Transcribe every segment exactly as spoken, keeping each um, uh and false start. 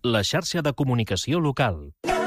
la xarxa de comunicació local.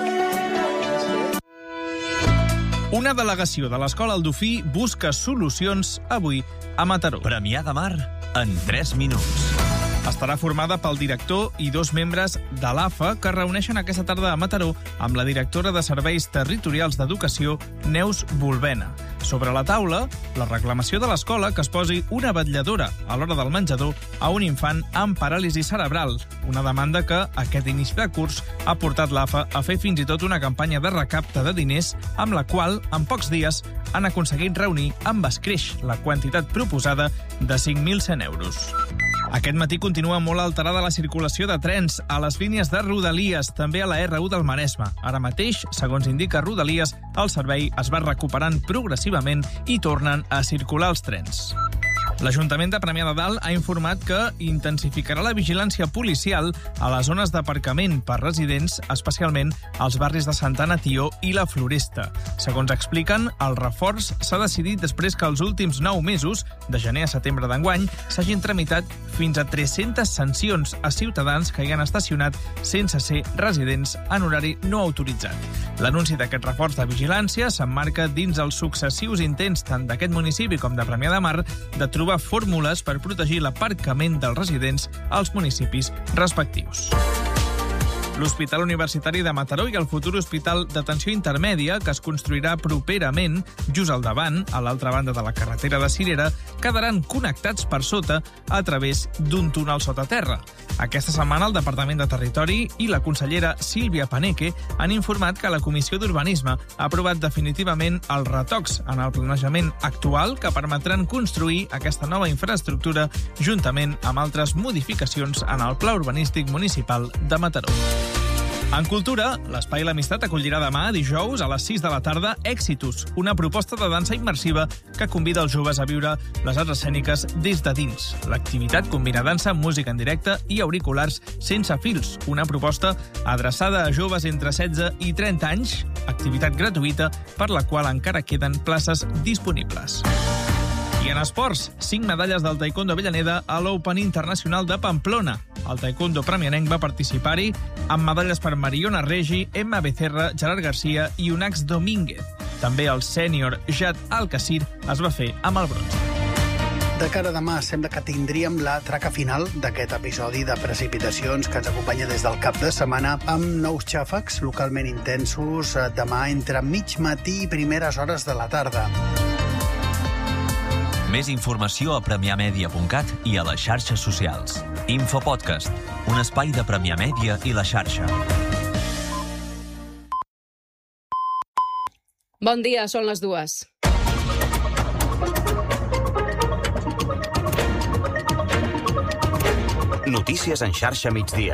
Una delegació de l'Escola El Dofí busca solucions avui a Mataró. Premià de Mar en tres minuts. Estarà formada pel director i dos membres de l'A F A que es reuneixen aquesta tarda a Mataró amb la directora de Serveis Territorials d'Educació, Neus Volbena. Sobre la taula, la reclamació de l'escola que es posi una vetlladora a l'hora del menjador a un infant amb paràlisi cerebral, una demanda que aquest inici de curs ha portat l'A F A a fer fins i tot una campanya de recapte de diners amb la qual, en pocs dies, han aconseguit reunir amb escreix la quantitat proposada de cinc mil cent euros. Aquest matí continua molt alterada la circulació de trens a les línies de Rodalies, també a la erre u del Maresme. Ara mateix, segons indica Rodalies, el servei es va recuperant progressivament i tornen a circular els trens. L'Ajuntament de Premià de Dalt ha informat que intensificarà la vigilància policial a les zones d'aparcament per residents, especialment als barris de Santana Tió i la Floresta. Segons expliquen, el reforç s'ha decidit després que els últims nou mesos, de gener a setembre d'enguany, s'hagin tramitat fins a tres-centes sancions a ciutadans que hi han estacionat sense ser residents en horari no autoritzat. L'anunci d'aquest reforç de vigilància s'emmarca dins els successius intents tant d'aquest municipi com de Premià de Mar de trobar fórmules per protegir l'aparcament dels residents als municipis respectius. L'Hospital Universitari de Mataró i el futur Hospital d'Atenció Intermèdia, que es construirà properament, just al davant, a l'altra banda de la carretera de Cirera, quedaran connectats per sota a través d'un túnel sota terra. Aquesta setmana el Departament de Territori i la consellera Sílvia Paneque han informat que la Comissió d'Urbanisme ha aprovat definitivament els retocs en el planejament actual que permetran construir aquesta nova infraestructura juntament amb altres modificacions en el Pla Urbanístic Municipal de Mataró. En cultura, l'Espai L'Amistat acollirà demà, dijous, a les sis de la tarda, Èxitus, una proposta de dansa immersiva que convida els joves a viure les arts escèniques des de dins. L'activitat combina dansa, música en directe i auriculars sense fils, una proposta adreçada a joves entre setze i trenta anys, activitat gratuïta per la qual encara queden places disponibles. I en esports, cinc medalles del taekwondo Avellaneda a l'Open Internacional de Pamplona. El taekwondo premianenc va participar-hi amb medalles per Mariona Regi, Emma Becerra, Gerard Garcia i Unax Domínguez. També el sènior Jad Alcacir es va fer amb el bronze. De cara a demà, sembla que tindríem la traca final d'aquest episodi de precipitacions que ens acompanya des del cap de setmana amb nous xàfecs localment intensos demà entre mig matí i primeres hores de la tarda. Més informació a premià media punt cat i a les xarxes socials. Infopodcast, un espai de Premià Mèdia i la xarxa. Bon dia, són les dues. Notícies en xarxa migdia.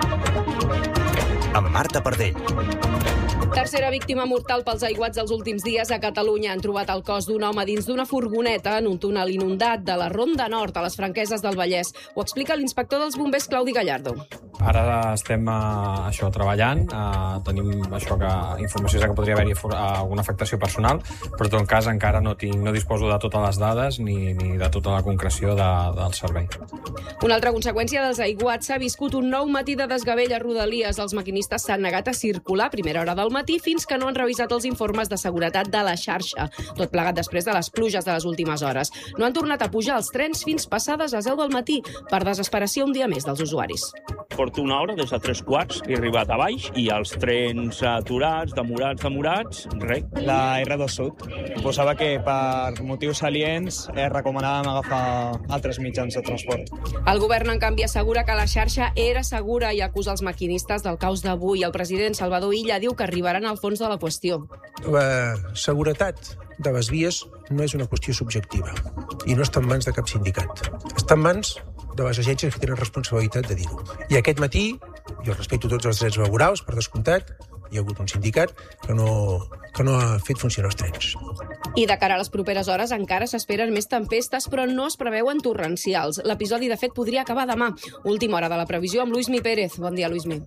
Amb Marta Pardell. Tercera víctima mortal pels aiguats dels últims dies a Catalunya. Han trobat el cos d'un home dins d'una furgoneta en un túnel inundat de la Ronda Nord, a les Franqueses del Vallès. Ho explica l'inspector dels bombers, Claudi Gallardo. Ara estem uh, això treballant, uh, tenim això que informació que podria haver-hi uh, alguna afectació personal, però en tot cas encara no, tinc, no disposo de totes les dades ni, ni de tota la concreció de, del servei. Una altra conseqüència dels aiguats s'ha viscut un nou matí de desgavell a Rodalies. Els maquinistes s'han negat a circular a primera hora del matí fins que no han revisat els informes de seguretat de la xarxa, tot plegat després de les pluges de les últimes hores. No han tornat a pujar els trens fins passades les deu del matí, per desesperació un dia més dels usuaris. Porto una hora des de tres quarts, he arribat a baix i els trens aturats, demorats, demorats, res. La erre dos Sud posava que per motius salients eh, recomanàvem agafar altres mitjans de transport. El govern, en canvi, assegura que la xarxa era segura i acusa els maquinistes del caos d'avui. El president Salvador Illa diu que arribaran al fons de la qüestió. La seguretat de les vies no és una qüestió subjectiva i no està en mans de cap sindicat. Està en mans de les agències que tenen responsabilitat de dir-ho. I aquest matí, jo respecto tots els drets laborals, per descomptat, hi ha hagut un sindicat que no, que no ha fet funcionar els trens. I de cara a les properes hores encara s'esperen més tempestes, però no es preveuen torrencials. L'episodi, de fet, podria acabar demà. Última hora de la previsió amb Luismi Pérez. Bon dia, Luismi.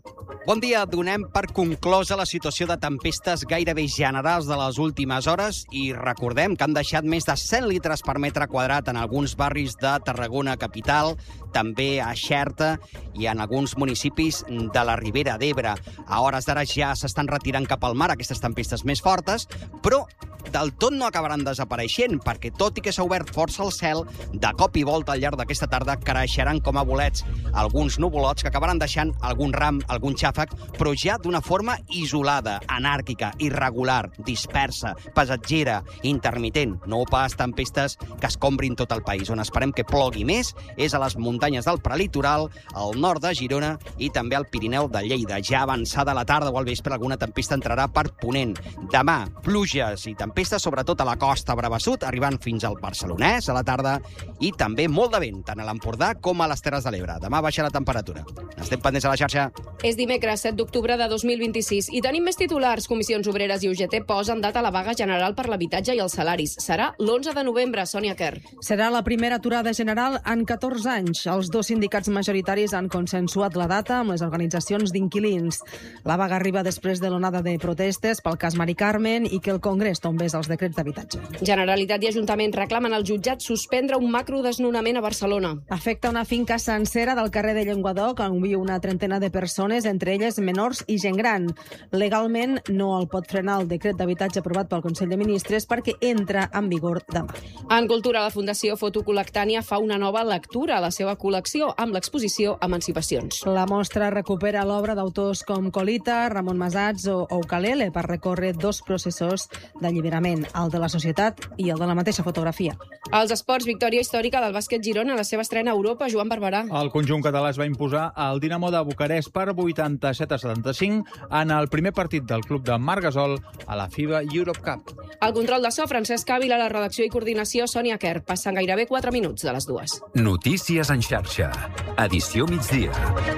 Bon dia. Donem per conclosa la situació de tempestes gairebé generals de les últimes hores i recordem que han deixat més de cent litres per metre quadrat en alguns barris de Tarragona capital, també a Xerta i en alguns municipis de la Ribera d'Ebre. A hores d'ara ja s'estan retirant cap al mar aquestes tempestes més fortes, però del tot no acabaran desapareixent, perquè tot i que s'ha obert força el cel, de cop i volta al llarg d'aquesta tarda creixeran com a bolets alguns nuvolots que acabaran deixant algun ram, algun xàfec, però ja d'una forma isolada, anàrquica, irregular, dispersa, passatgera, intermitent, no pas tempestes que escombrin tot el país. On esperem que plogui més és a les muntanyes del prelitoral, al nord de Girona i també al Pirineu de Lleida. Ja avançada la tarda o al vespre alguna tempesta entrarà per Ponent. Demà, pluges i tempestes, sobretot a la costa Brava Sud, arribant fins al Barcelonès a la tarda i també molt de vent, tant a l'Empordà com a les Terres de l'Ebre. Demà baixa la temperatura. Estem pendents a la xarxa. És dimecres, set d'octubre de dos mil vint-i-sis, i tenim més titulars. Comissions Obreres i U G T posen data a la vaga general per l'habitatge i els salaris. Serà l'onze de novembre, Sònia Kerr. Serà la primera aturada general en catorze anys. Els dos sindicats majoritaris han consensuat la data amb les organitzacions d'inquilins. La vaga arriba després de l'onada de protestes pel cas Mari Carmen i que el Congrés tombés els decrets d'habitatge. Generalitat i Ajuntament reclamen al jutjat suspendre un macrodesnonament a Barcelona. Afecta una finca sencera del carrer de Llenguadoc on viu una trentena de persones, entre elles menors i gent gran. Legalment no el pot frenar el decret d'habitatge aprovat pel Consell de Ministres perquè entra en vigor demà. En cultura, la Fundació Fotocolectània fa una nova lectura a la seva col·lecció amb l'exposició Emancipacions. La mostra recupera l'obra d'autors com Colita, Ramon Masats o Ukulele per recórrer dos processos d'alliberament, el de la societat i el de la mateixa fotografia. Als esports, victòria històrica del bàsquet Girona a la seva estrena a Europa. Joan Barberà. El conjunt català es va imposar al Dinamo de Bucarest per vuitanta-set a setanta-cinc en el primer partit del club de Marc Gasol a la FIBA Europe Cup. El control de so, Francesc Ávila, la redacció i coordinació, Sònia Kerr. Passen gairebé quatre minuts de les dues. Notícies en xarxa. Edició migdia.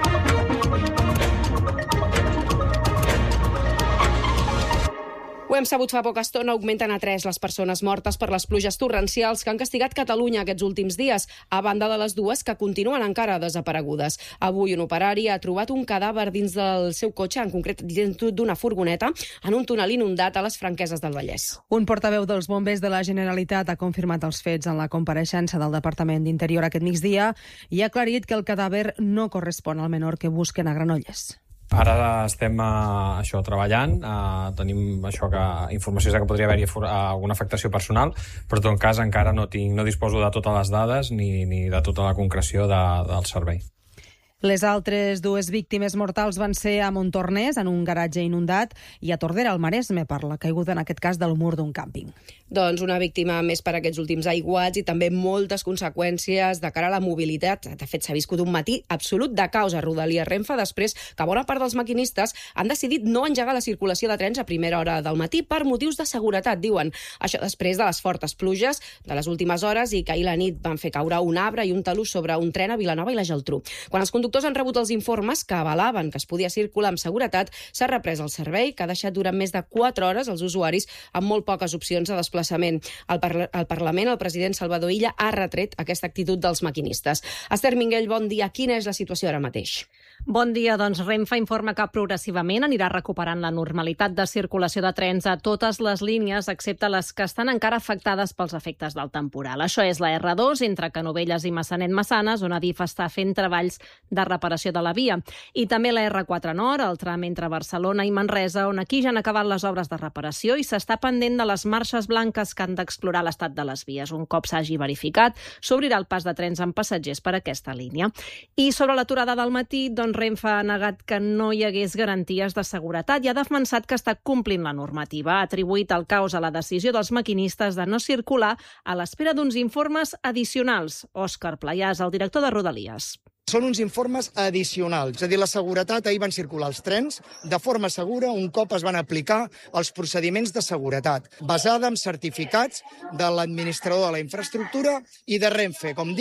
Ho hem sabut fa poca estona, augmenten a tres les persones mortes per les pluges torrencials que han castigat Catalunya aquests últims dies, a banda de les dues que continuen encara desaparegudes. Avui un operari ha trobat un cadàver dins del seu cotxe, en concret dins d'una furgoneta, en un túnel inundat a les Franqueses del Vallès. Un portaveu dels bombers de la Generalitat ha confirmat els fets en la compareixença del Departament d'Interior aquest migdia i ha aclarit que el cadàver no correspon al menor que busquen a Granollers. Ara estem uh, això treballant, uh, tenim això que informació que podria haver-hi uh, alguna afectació personal, però en tot cas encara no, tinc, no disposo de totes les dades ni, ni de tota la concreció de, del servei. Les altres dues víctimes mortals van ser a Montornès, en un garatge inundat, i a Tordera, al Maresme, per la caiguda, en aquest cas, del mur d'un càmping. Doncs una víctima més per aquests últims aiguats i també moltes conseqüències de cara a la mobilitat. De fet, s'ha viscut un matí absolut de caos a Rodalies Renfe després que bona part dels maquinistes han decidit no engegar la circulació de trens a primera hora del matí per motius de seguretat, diuen. Això després de les fortes pluges de les últimes hores i que ahir la nit van fer caure un arbre i un talús sobre un tren a Vilanova i la Geltrú. Quan els conductors han rebut els informes que avalaven que es podia circular amb seguretat, s'ha reprès el servei, que ha deixat durant més de quatre hores els usuaris amb molt poques opcions de desplaçament. Al, par al Parlament, el president Salvador Illa ha retret aquesta actitud dels maquinistes. Esther Minguell, bon dia. Quina és la situació ara mateix? Bon dia. Doncs Renfe informa que progressivament anirà recuperant la normalitat de circulació de trens a totes les línies, excepte les que estan encara afectades pels efectes del temporal. Això és la erre dos, entre Canovelles i Massanet-Massanes, on Adif està fent treballs de reparació de la via. I també la erre quatre Nord, el tram entre Barcelona i Manresa, on aquí ja han acabat les obres de reparació i s'està pendent de les marxes blanques que han d'explorar l'estat de les vies. Un cop s'hagi verificat, s'obrirà el pas de trens amb passatgers per aquesta línia. I sobre l'aturada del matí, doncs Renfe ha negat que no hi hagués garanties de seguretat i ha defensat que està complint la normativa. Ha atribuït el caos a la decisió dels maquinistes de no circular a l'espera d'uns informes addicionals. Òscar Playàs, el director de Rodalies. Són uns informes addicionals. És a dir, la seguretat, ahir van circular els trens de forma segura un cop es van aplicar els procediments de seguretat, basada en certificats de l'administrador de la infraestructura i de Renfe, com dic,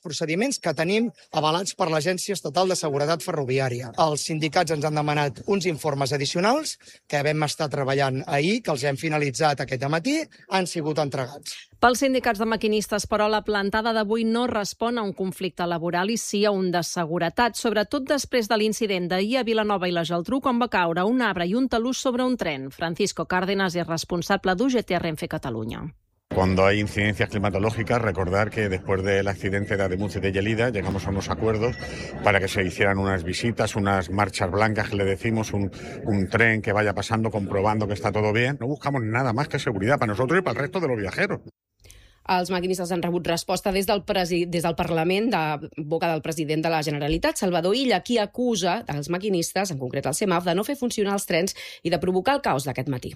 procediments que tenim avalats per l'Agència Estatal de Seguretat Ferroviària. Els sindicats ens han demanat uns informes addicionals que vam estar treballant ahir, que els hem finalitzat aquest matí, han sigut entregats. Pels sindicats de maquinistes, però, la plantada d'avui no respon a un conflicte laboral i sí a un de seguretat, sobretot després de l'incident d'ahir a Vilanova i la Geltrú, quan va caure un arbre i un talús sobre un tren. Francisco Cárdenas és responsable d'U G T a Renfe Catalunya. Cuando hay incidencias climatológicas, recordar que después del accidente de Ademuz y de Gelida llegamos a unos acuerdos para que se hicieran unas visitas, unas marchas blancas que le decimos, un, un tren que vaya pasando comprobando que está todo bien. No buscamos nada más que seguridad para nosotros y para el resto de los viajeros. Els maquinistes han rebut resposta des del, presi... des del Parlament, de boca del president de la Generalitat, Salvador Illa, qui acusa els maquinistes, en concret el SEMAF, de no fer funcionar els trens i de provocar el caos d'aquest matí.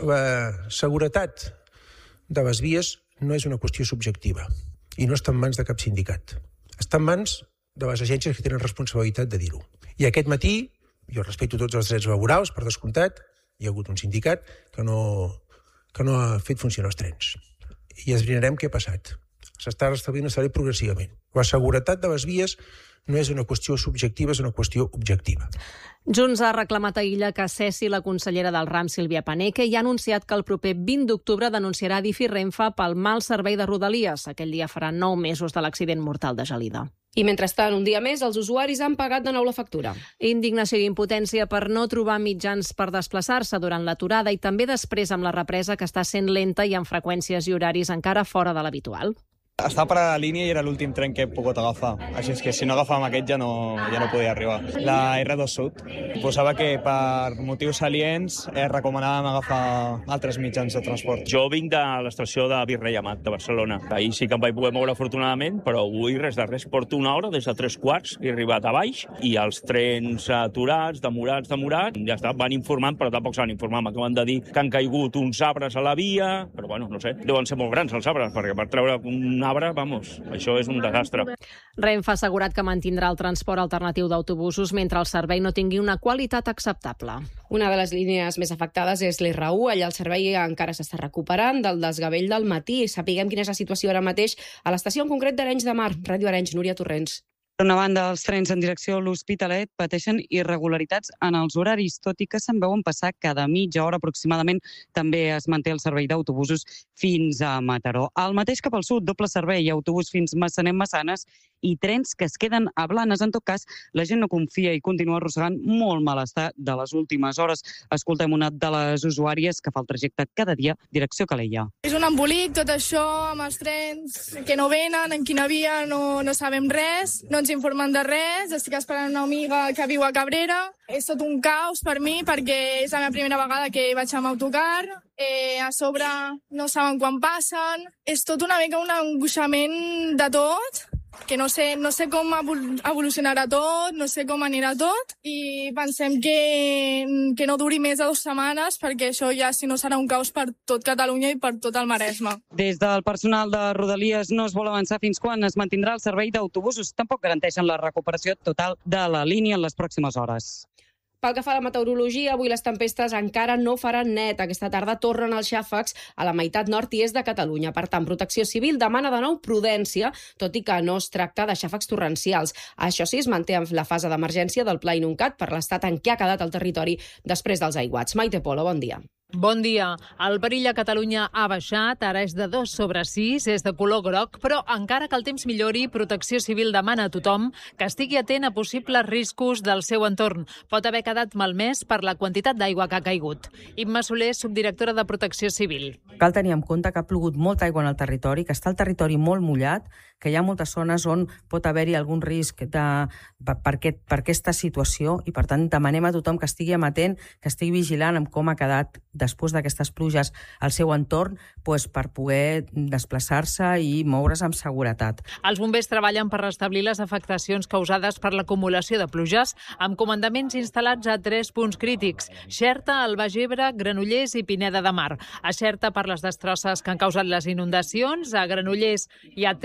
La seguretat de les vies no és una qüestió subjectiva i no està en mans de cap sindicat. Està en mans de les agències que tenen responsabilitat de dir-ho. I aquest matí, jo respecto tots els drets laborals, per descomptat, hi ha hagut un sindicat que no, que no ha fet funcionar els trens. I esbrinarem què ha passat. S'està restablint l'estat progressivament. La seguretat de les vies no és una qüestió subjectiva, és una qüestió objectiva. Junts ha reclamat a Illa que cessi la consellera del RAM, Sílvia Paneque, i ha anunciat que el proper vint d'octubre denunciarà Adif i Renfe pel mal servei de Rodalies. Aquell dia farà nou mesos de l'accident mortal de Gelida. I mentrestant, un dia més, els usuaris han pagat de nou la factura. Indignació i impotència per no trobar mitjans per desplaçar-se durant l'aturada i també després amb la represa que està sent lenta i amb freqüències i horaris encara fora de l'habitual. Estava per a la línia i era l'últim tren que he pogut agafar. Així és que si no agafàvem aquest ja no, ja no podia arribar. La erre dos Sud posava que per motius aliens eh, recomanàvem agafar altres mitjans de transport. Jo vinc de l'estació de Virrei Amat, de Barcelona. Ahir sí que em vaig poder moure afortunadament, però avui res de res. Porto una hora des de tres quarts, he arribat a baix i els trens aturats, demorats, demorats, ja està, van informant, però tampoc s'han informat. M'acaben de dir que han caigut uns arbres a la via, però bueno, no sé, deuen ser molt grans els arbres, perquè per treure un arbre, vamos, això és un desastre. Renfe ha assegurat que mantindrà el transport alternatiu d'autobusos mentre el servei no tingui una qualitat acceptable. Una de les línies més afectades és l'erre u. Allà el servei encara s'està recuperant del desgavell del matí. Sapiguem quina és la situació ara mateix a l'estació en concret d'Arenys de Mar. Ràdio Arenys, Núria Torrents. Per una banda, els trens en direcció a l'Hospitalet pateixen irregularitats en els horaris, tot i que se'n veuen passar cada mitja hora aproximadament. També es manté el servei d'autobusos fins a Mataró. Al mateix cap al sud, doble servei, autobús fins Massanet-Massanes i trens que es queden a Blanes. En tot cas, la gent no confia i continua arrossegant molt malestar de les últimes hores. Escoltem una de les usuàries que fa el trajecte cada dia direcció Calella. És un embolic tot això amb els trens que no venen, en quina via no, no sabem res, no ens informen de res, estic esperant una amiga que viu a Cabrera. És tot un caos per mi perquè és la meva primera vegada que vaig amb autocar, eh, a sobre no saben quan passen, és tot una mica un angoixament de tot, que no sé, no sé com evolucionarà tot, no sé com anirà tot, i pensem que, que no duri més de dues setmanes, perquè això ja, si no, serà un caos per tot Catalunya i per tot el Maresme. Des del personal de Rodalies no es vol avançar fins quan es mantindrà el servei d'autobusos. Tampoc garanteixen la recuperació total de la línia en les pròximes hores. Pel que fa a la meteorologia, avui les tempestes encara no faran net. Aquesta tarda tornen els xàfecs a la meitat nord i est de Catalunya. Per tant, Protecció Civil demana de nou prudència, tot i que no es tracta de xàfecs torrencials. Això sí, es manté en la fase d'emergència del Pla Inuncat per l'estat en què ha quedat el territori després dels aiguats. Maite Polo, bon dia. Bon dia. El perill a Catalunya ha baixat, ara és de dos sobre sis, és de color groc, però encara que el temps millori, Protecció Civil demana a tothom que estigui atent a possibles riscos del seu entorn. Pot haver quedat malmès per la quantitat d'aigua que ha caigut. Imma Soler, subdirectora de Protecció Civil. Cal tenir en compte que ha plogut molta aigua en el territori, que està el territori molt mullat, que hi ha moltes zones on pot haver-hi algun risc de, per, per, aquest, per aquesta situació i, per tant, demanem a tothom que estigui amatent, que estigui vigilant amb com ha quedat després d'aquestes pluges al seu entorn, doncs, per poder desplaçar-se i moure's amb seguretat. Els bombers treballen per restablir les afectacions causades per l'acumulació de pluges amb comandaments instal·lats a tres punts crítics: Xerta, el Baix Ebre, Granollers i Pineda de Mar. A Xerta per les destrosses que han causat les inundacions, a Granollers hi ha tretze dotacions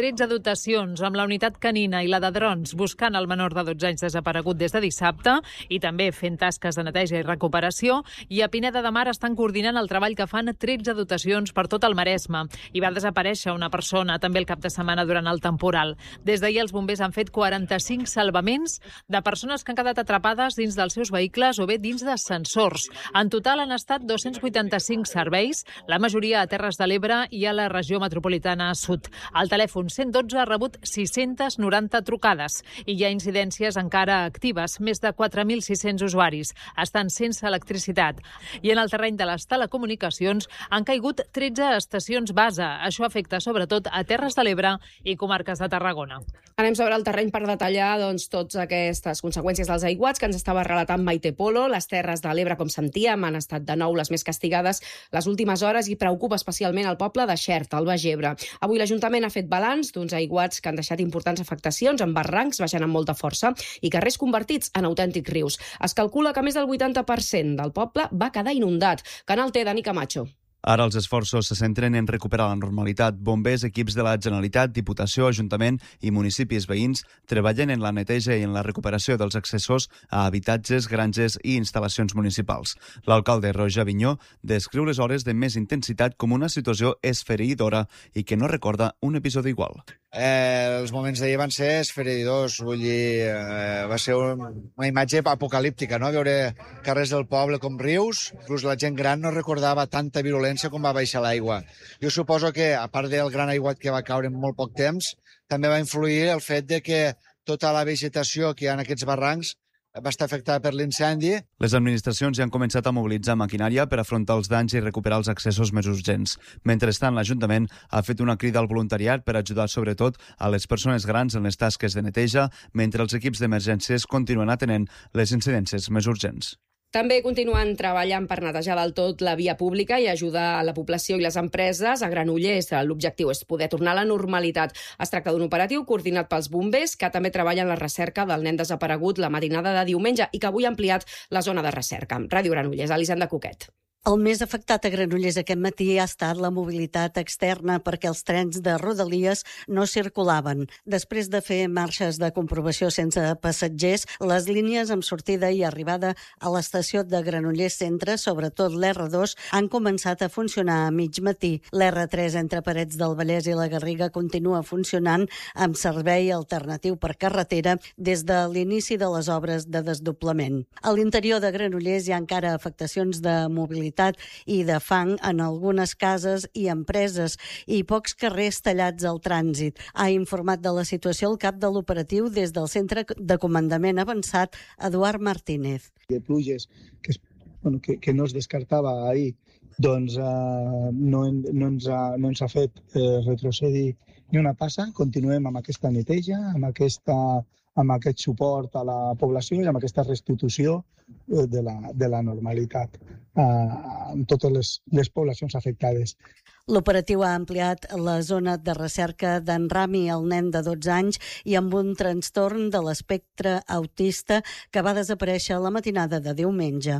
dotacions, amb la unitat canina i la de drons, buscant el menor de dotze anys desaparegut des de dissabte i també fent tasques de neteja i recuperació. I a Pineda de Mar estan coordinant el treball que fan tretze dotacions per tot el Maresme. Hi va desaparèixer una persona també el cap de setmana durant el temporal. Des d'ahir els bombers han fet quaranta-cinc salvaments de persones que han quedat atrapades dins dels seus vehicles o bé dins d'ascensors. En total han estat dos-cents vuitanta-cinc serveis, la majoria a Terres de l'Ebre i a la regió metropolitana sud. El telèfon cent dotze ha rebut sis-cents noranta trucades i hi ha incidències encara actives. Més de quatre mil sis-cents usuaris estan sense electricitat. I en el terreny de les telecomunicacions han caigut tretze estacions base. Això afecta sobretot a Terres de l'Ebre i comarques de Tarragona. Anem sobre el terreny per detallar doncs, totes aquestes conseqüències dels aiguats que ens estava relatant Maite Polo. Les Terres de l'Ebre, com sentíem, han estat de nou les més castigades les últimes hores i preocupa especialment el poble de Xert, al Baix Ebre. Avui l'Ajuntament ha fet balanç d'uns aiguats que han deixat importants afectacions en barrancs baixant amb molta força i carrers convertits en autèntics rius. Es calcula que més del vuitanta per cent del poble va quedar inundat. Canal T, Dani Camacho. Ara els esforços se centren en recuperar la normalitat. Bombers, equips de la Generalitat, Diputació, Ajuntament i municipis veïns treballen en la neteja i en la recuperació dels accessos a habitatges, granges i instal·lacions municipals. L'alcalde Roger Avinyó descriu les hores de més intensitat com una situació esfereïdora i que no recorda un episodi igual. Eh, els moments d'ahir van ser esfereïdors, vull dir, eh, va ser un, una imatge apocalíptica, no? Veure carrers del poble com rius, inclús la gent gran no recordava tanta violència com va baixar l'aigua. Jo suposo que, a part del gran aiguat que va caure en molt poc temps, també va influir el fet de que tota la vegetació que hi ha en aquests barrancs va estar afectada per l'incendi. Les administracions ja han començat a mobilitzar maquinària per afrontar els danys i recuperar els accessos més urgents. Mentrestant, l'Ajuntament ha fet una crida al voluntariat per ajudar sobretot a les persones grans en les tasques de neteja, mentre els equips d'emergències continuen atenent les incidències més urgents. També continuen treballant per netejar del tot la via pública i ajudar a la població i les empreses a Granollers. L'objectiu és poder tornar a la normalitat. Es tracta d'un operatiu coordinat pels bombers que també treballen la recerca del nen desaparegut la matinada de diumenge i que avui ha ampliat la zona de recerca. Ràdio Granollers, Elisenda Coquet. El més afectat a Granollers aquest matí ha estat la mobilitat externa perquè els trens de Rodalies no circulaven. Després de fer marxes de comprovació sense passatgers, les línies amb sortida i arribada a l'estació de Granollers Centre, sobretot l'erre dos, han començat a funcionar a mig matí. l'erre tres entre Parets del Vallès i la Garriga continua funcionant amb servei alternatiu per carretera des de l'inici de les obres de desdoblament. A l'interior de Granollers hi ha encara afectacions de mobilitat i de fang en algunes cases i empreses i pocs carrers tallats al trànsit. Ha informat de la situació el cap de l'operatiu des del Centre de Comandament Avançat, Eduard Martínez. De pluges que, bueno, que, que no es descartava ahir, doncs eh, no, no, ens ha, no ens ha fet eh, retrocedir ni una passa. Continuem amb aquesta neteja, amb aquesta amb aquest suport a la població i amb aquesta restitució de la, de la normalitat eh, en totes les, les poblacions afectades. L'operatiu ha ampliat la zona de recerca d'en Rami, el nen de dotze anys, i amb un trastorn de l'espectre autista que va desaparèixer la matinada de diumenge.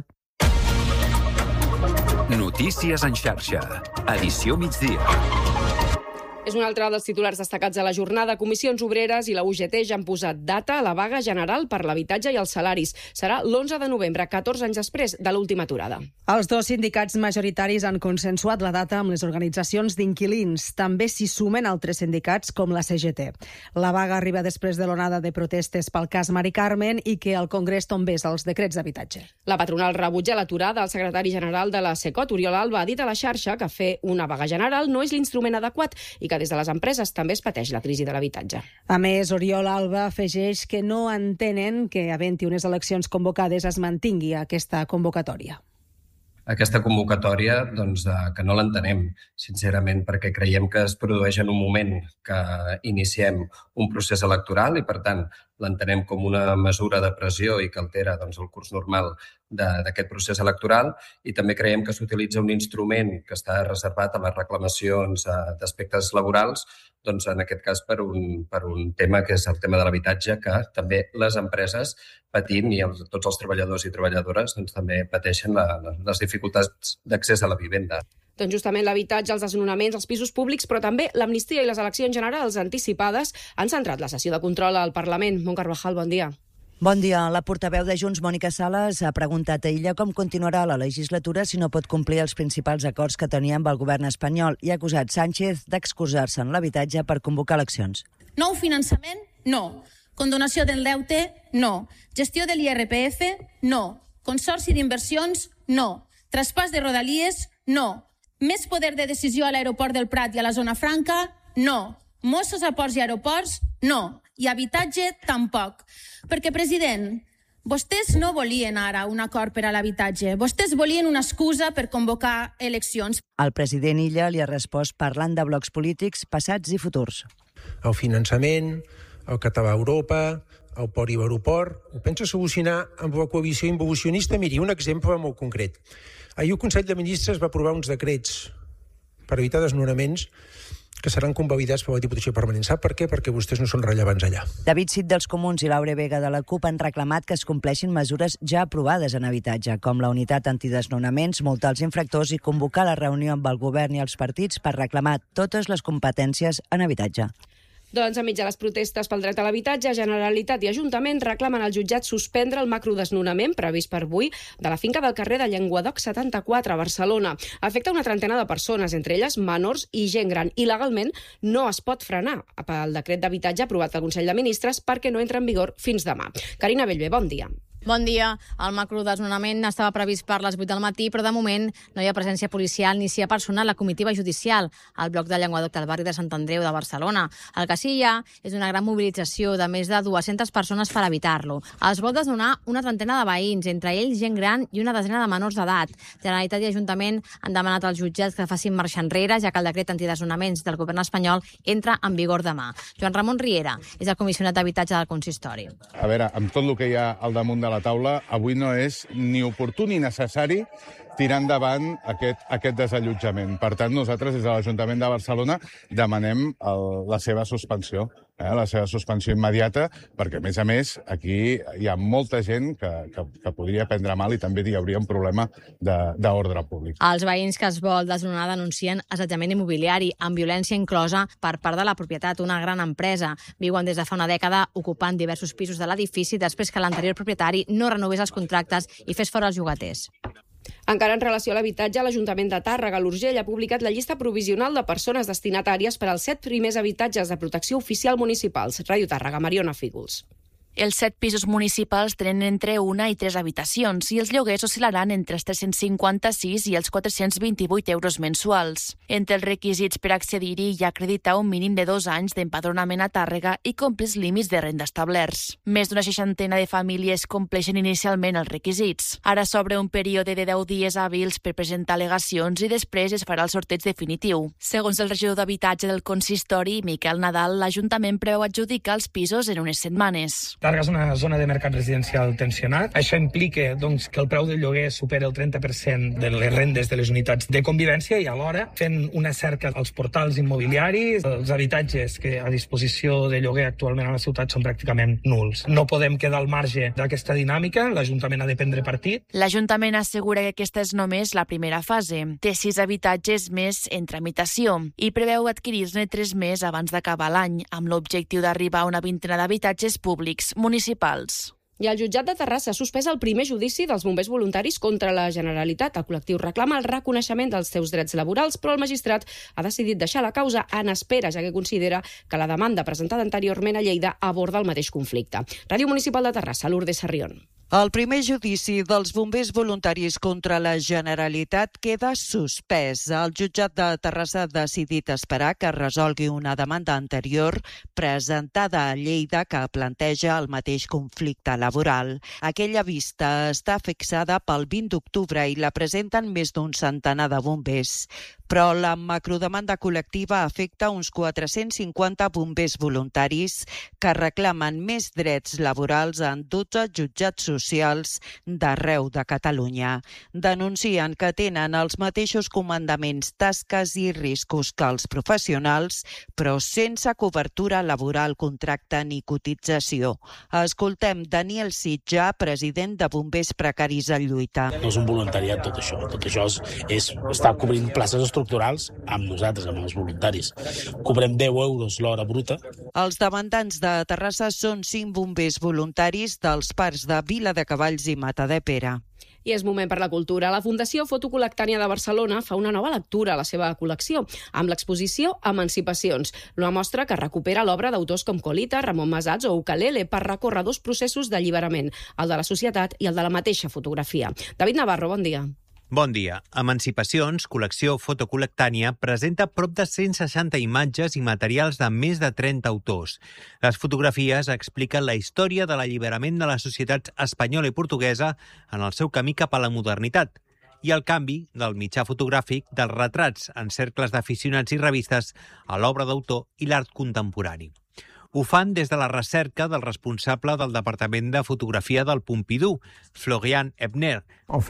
Notícies en xarxa. Edició migdia. És un altre dels titulars destacats de la jornada. Comissions Obreres i la U G T ja han posat data a la vaga general per l'habitatge i els salaris. Serà l'onze de novembre, catorze anys després de l'última aturada. Els dos sindicats majoritaris han consensuat la data amb les organitzacions d'inquilins. També s'hi sumen altres sindicats com la C G T. La vaga arriba després de l'onada de protestes pel cas Mari Carmen i que el Congrés tombés els decrets d'habitatge. La patronal rebutja l'aturada. El secretari general de la SECOT, Oriol Alba, ha dit a la xarxa que fer una vaga general no és l'instrument adequat i que des de les empreses també es pateix la crisi de l'habitatge. A més, Oriol Alba afegeix que no entenen que, havent-hi unes eleccions convocades, es mantingui aquesta convocatòria. Aquesta convocatòria, doncs, que no l'entenem, sincerament, perquè creiem que es produeix en un moment que iniciem un procés electoral i, per tant, l'entenem com una mesura de pressió i que altera doncs, el curs normal d'aquest procés electoral, i també creiem que s'utilitza un instrument que està reservat a les reclamacions d'aspectes laborals, doncs, en aquest cas per un, per un tema que és el tema de l'habitatge, que també les empreses patint i els, tots els treballadors i treballadores doncs, també pateixen la, les dificultats d'accés a la vivenda. Doncs justament l'habitatge, els desnonaments, els pisos públics, però també l'amnistia i les eleccions generals anticipades han centrat la sessió de control al Parlament. Mont Carvajal, bon dia. Bon dia. La portaveu de Junts, Mònica Sales, ha preguntat a ella com continuarà la legislatura si no pot complir els principals acords que tenia amb el govern espanyol i ha acusat Sánchez d'excusar-se en l'habitatge per convocar eleccions. Nou finançament? No. Condonació del deute? No. Gestió de l'I R P F? No. Consorci d'inversions? No. Traspàs de Rodalies? No. Més poder de decisió a l'aeroport del Prat i a la zona franca? No. Mossos a ports i aeroports? No. I habitatge, tampoc. Perquè, president, vostès no volien ara un acord per a l'habitatge. Vostès volien una excusa per convocar eleccions. El president Illa li ha respost parlant de blocs polítics passats i futurs. El finançament, el català a Europa, el port i l'aeroport, ho pensa solucionar amb la coalició involucionista? Miri, un exemple molt concret. Ahir el Consell de Ministres va aprovar uns decrets per evitar desnonaments que seran convalidats per la Diputació Permanent. Sap per què? Perquè vostès no són rellevants allà. David Cid dels Comuns i Laura Vega de la CUP han reclamat que es compleixin mesures ja aprovades en habitatge, com la unitat antidesnonaments, multar els infractors i convocar la reunió amb el govern i els partits per reclamar totes les competències en habitatge. Doncs enmig de les protestes pel dret a l'habitatge, Generalitat i Ajuntament reclamen al jutjat suspendre el macrodesnonament previst per avui de la finca del carrer de Llenguadoc setanta-quatre a Barcelona. Afecta una trentena de persones, entre elles menors i gent gran, i legalment no es pot frenar pel decret d'habitatge aprovat pel Consell de Ministres perquè no entra en vigor fins demà. Carina Bellver, bon dia. Bon dia. El macrodesnonament estava previst per les vuit del matí, però de moment no hi ha presència policial ni s'hi ha personat la comitiva judicial al bloc de Llenguadoc del barri de Sant Andreu de Barcelona. El que sí hi ha és una gran mobilització de més de dues-centes persones per evitar-lo. Els vol desnonar una trentena de veïns, entre ells gent gran i una desena de menors d'edat. Generalitat i Ajuntament han demanat als jutjats que facin marxa enrere, ja que el decret antidesnonaments del govern espanyol entra en vigor demà. Joan Ramon Riera és el comissionat d'habitatge del consistori. A veure, amb tot el que hi ha al damunt de la taula, avui no és ni oportú ni necessari tirar endavant aquest, aquest desallotjament. Per tant, nosaltres, des de l'Ajuntament de Barcelona, demanem el, la seva suspensió, eh, la seva suspensió immediata, perquè, a més a més, aquí hi ha molta gent que, que, que podria prendre mal i també hi hauria un problema d'ordre públic. Els veïns que es vol desnonar denuncien assetjament immobiliari amb violència inclosa per part de la propietat, una gran empresa. Viuen des de fa una dècada ocupant diversos pisos de l'edifici després que l'anterior propietari no renovés els contractes i fes fora els llogaters. Encara en relació a l'habitatge, l'Ajuntament de Tàrrega, l'Urgell, ha publicat la llista provisional de persones destinatàries per als set primers habitatges de protecció oficial municipals. Ràdio Tàrrega, Mariona Fígols. Els set pisos municipals tenen entre una i tres habitacions i els lloguers oscil·laran entre els tres-cents cinquanta-sis i els quatre-cents vint-i-vuit euros mensuals. Entre els requisits per accedir-hi hi ha acreditar un mínim de dos anys d'empadronament a Tàrrega i complir els límits de renda establerts. Més d'una seixantena de famílies compleixen inicialment els requisits. Ara s'obre un període de deu dies hàbils per presentar al·legacions i després es farà el sorteig definitiu. Segons el regidor d'habitatge del consistori, Miquel Nadal, l'Ajuntament preveu adjudicar els pisos en unes setmanes. Tàrrega és una zona de mercat residencial tensionat. Això implica doncs, que el preu del lloguer supera el trenta per cent de les rendes de les unitats de convivència i alhora fent una cerca als portals immobiliaris. Els habitatges que a disposició de lloguer actualment a la ciutat són pràcticament nuls. No podem quedar al marge d'aquesta dinàmica. L'Ajuntament ha de prendre partit. L'Ajuntament assegura que aquesta és només la primera fase. Té sis habitatges més en tramitació i preveu adquirir-ne tres més abans d'acabar l'any, amb l'objectiu d'arribar a una vintena d'habitatges públics municipals. I el jutjat de Terrassa ha suspès el primer judici dels bombers voluntaris contra la Generalitat. El col·lectiu reclama el reconeixement dels seus drets laborals, però el magistrat ha decidit deixar la causa en espera, ja que considera que la demanda presentada anteriorment a Lleida aborda el mateix conflicte. Ràdio Municipal de Terrassa, Lourdes Sarrión. El primer judici dels bombers voluntaris contra la Generalitat queda suspès. El jutjat de Terrassa ha decidit esperar que resolgui una demanda anterior presentada a Lleida que planteja el mateix conflicte laboral. Aquella vista està fixada pel vint d'octubre i la presenten més d'un centenar de bombers. Però la macrodemanda col·lectiva afecta uns quatre-cents cinquanta bombers voluntaris que reclamen més drets laborals en dotze jutjats socials d'arreu de Catalunya. Denuncien que tenen els mateixos comandaments, tasques i riscos que els professionals, però sense cobertura laboral, contracte ni cotització. Escoltem Daniel Sitjà, president de Bombers Precaris en Lluita. No és un voluntariat tot això. Tot això és, és estar cobrint places estructurals amb nosaltres, amb els voluntaris. Cobrem deu euros l'hora bruta. Els demandants de Terrassa són cinc bombers voluntaris dels parcs de Vila de Cavalls i Matadepera. I és moment per la cultura. La Fundació Fotocol·lectània de Barcelona fa una nova lectura a la seva col·lecció, amb l'exposició Emancipacions, una mostra que recupera l'obra d'autors com Colita, Ramon Masats o Ukulele per recórrer dos processos d'alliberament, el de la societat i el de la mateixa fotografia. David Navarro, bon dia. Bon dia. Emancipacions, col·lecció fotocol·lectània, presenta prop de cent seixanta imatges i materials de més de trenta autors. Les fotografies expliquen la història de l'alliberament de les societats espanyola i portuguesa en el seu camí cap a la modernitat i el canvi del mitjà fotogràfic dels retrats en cercles d'aficionats i revistes a l'obra d'autor i l'art contemporani. Ho fan des de la recerca del responsable del Departament de Fotografia del Pompidou, Florian Ebner.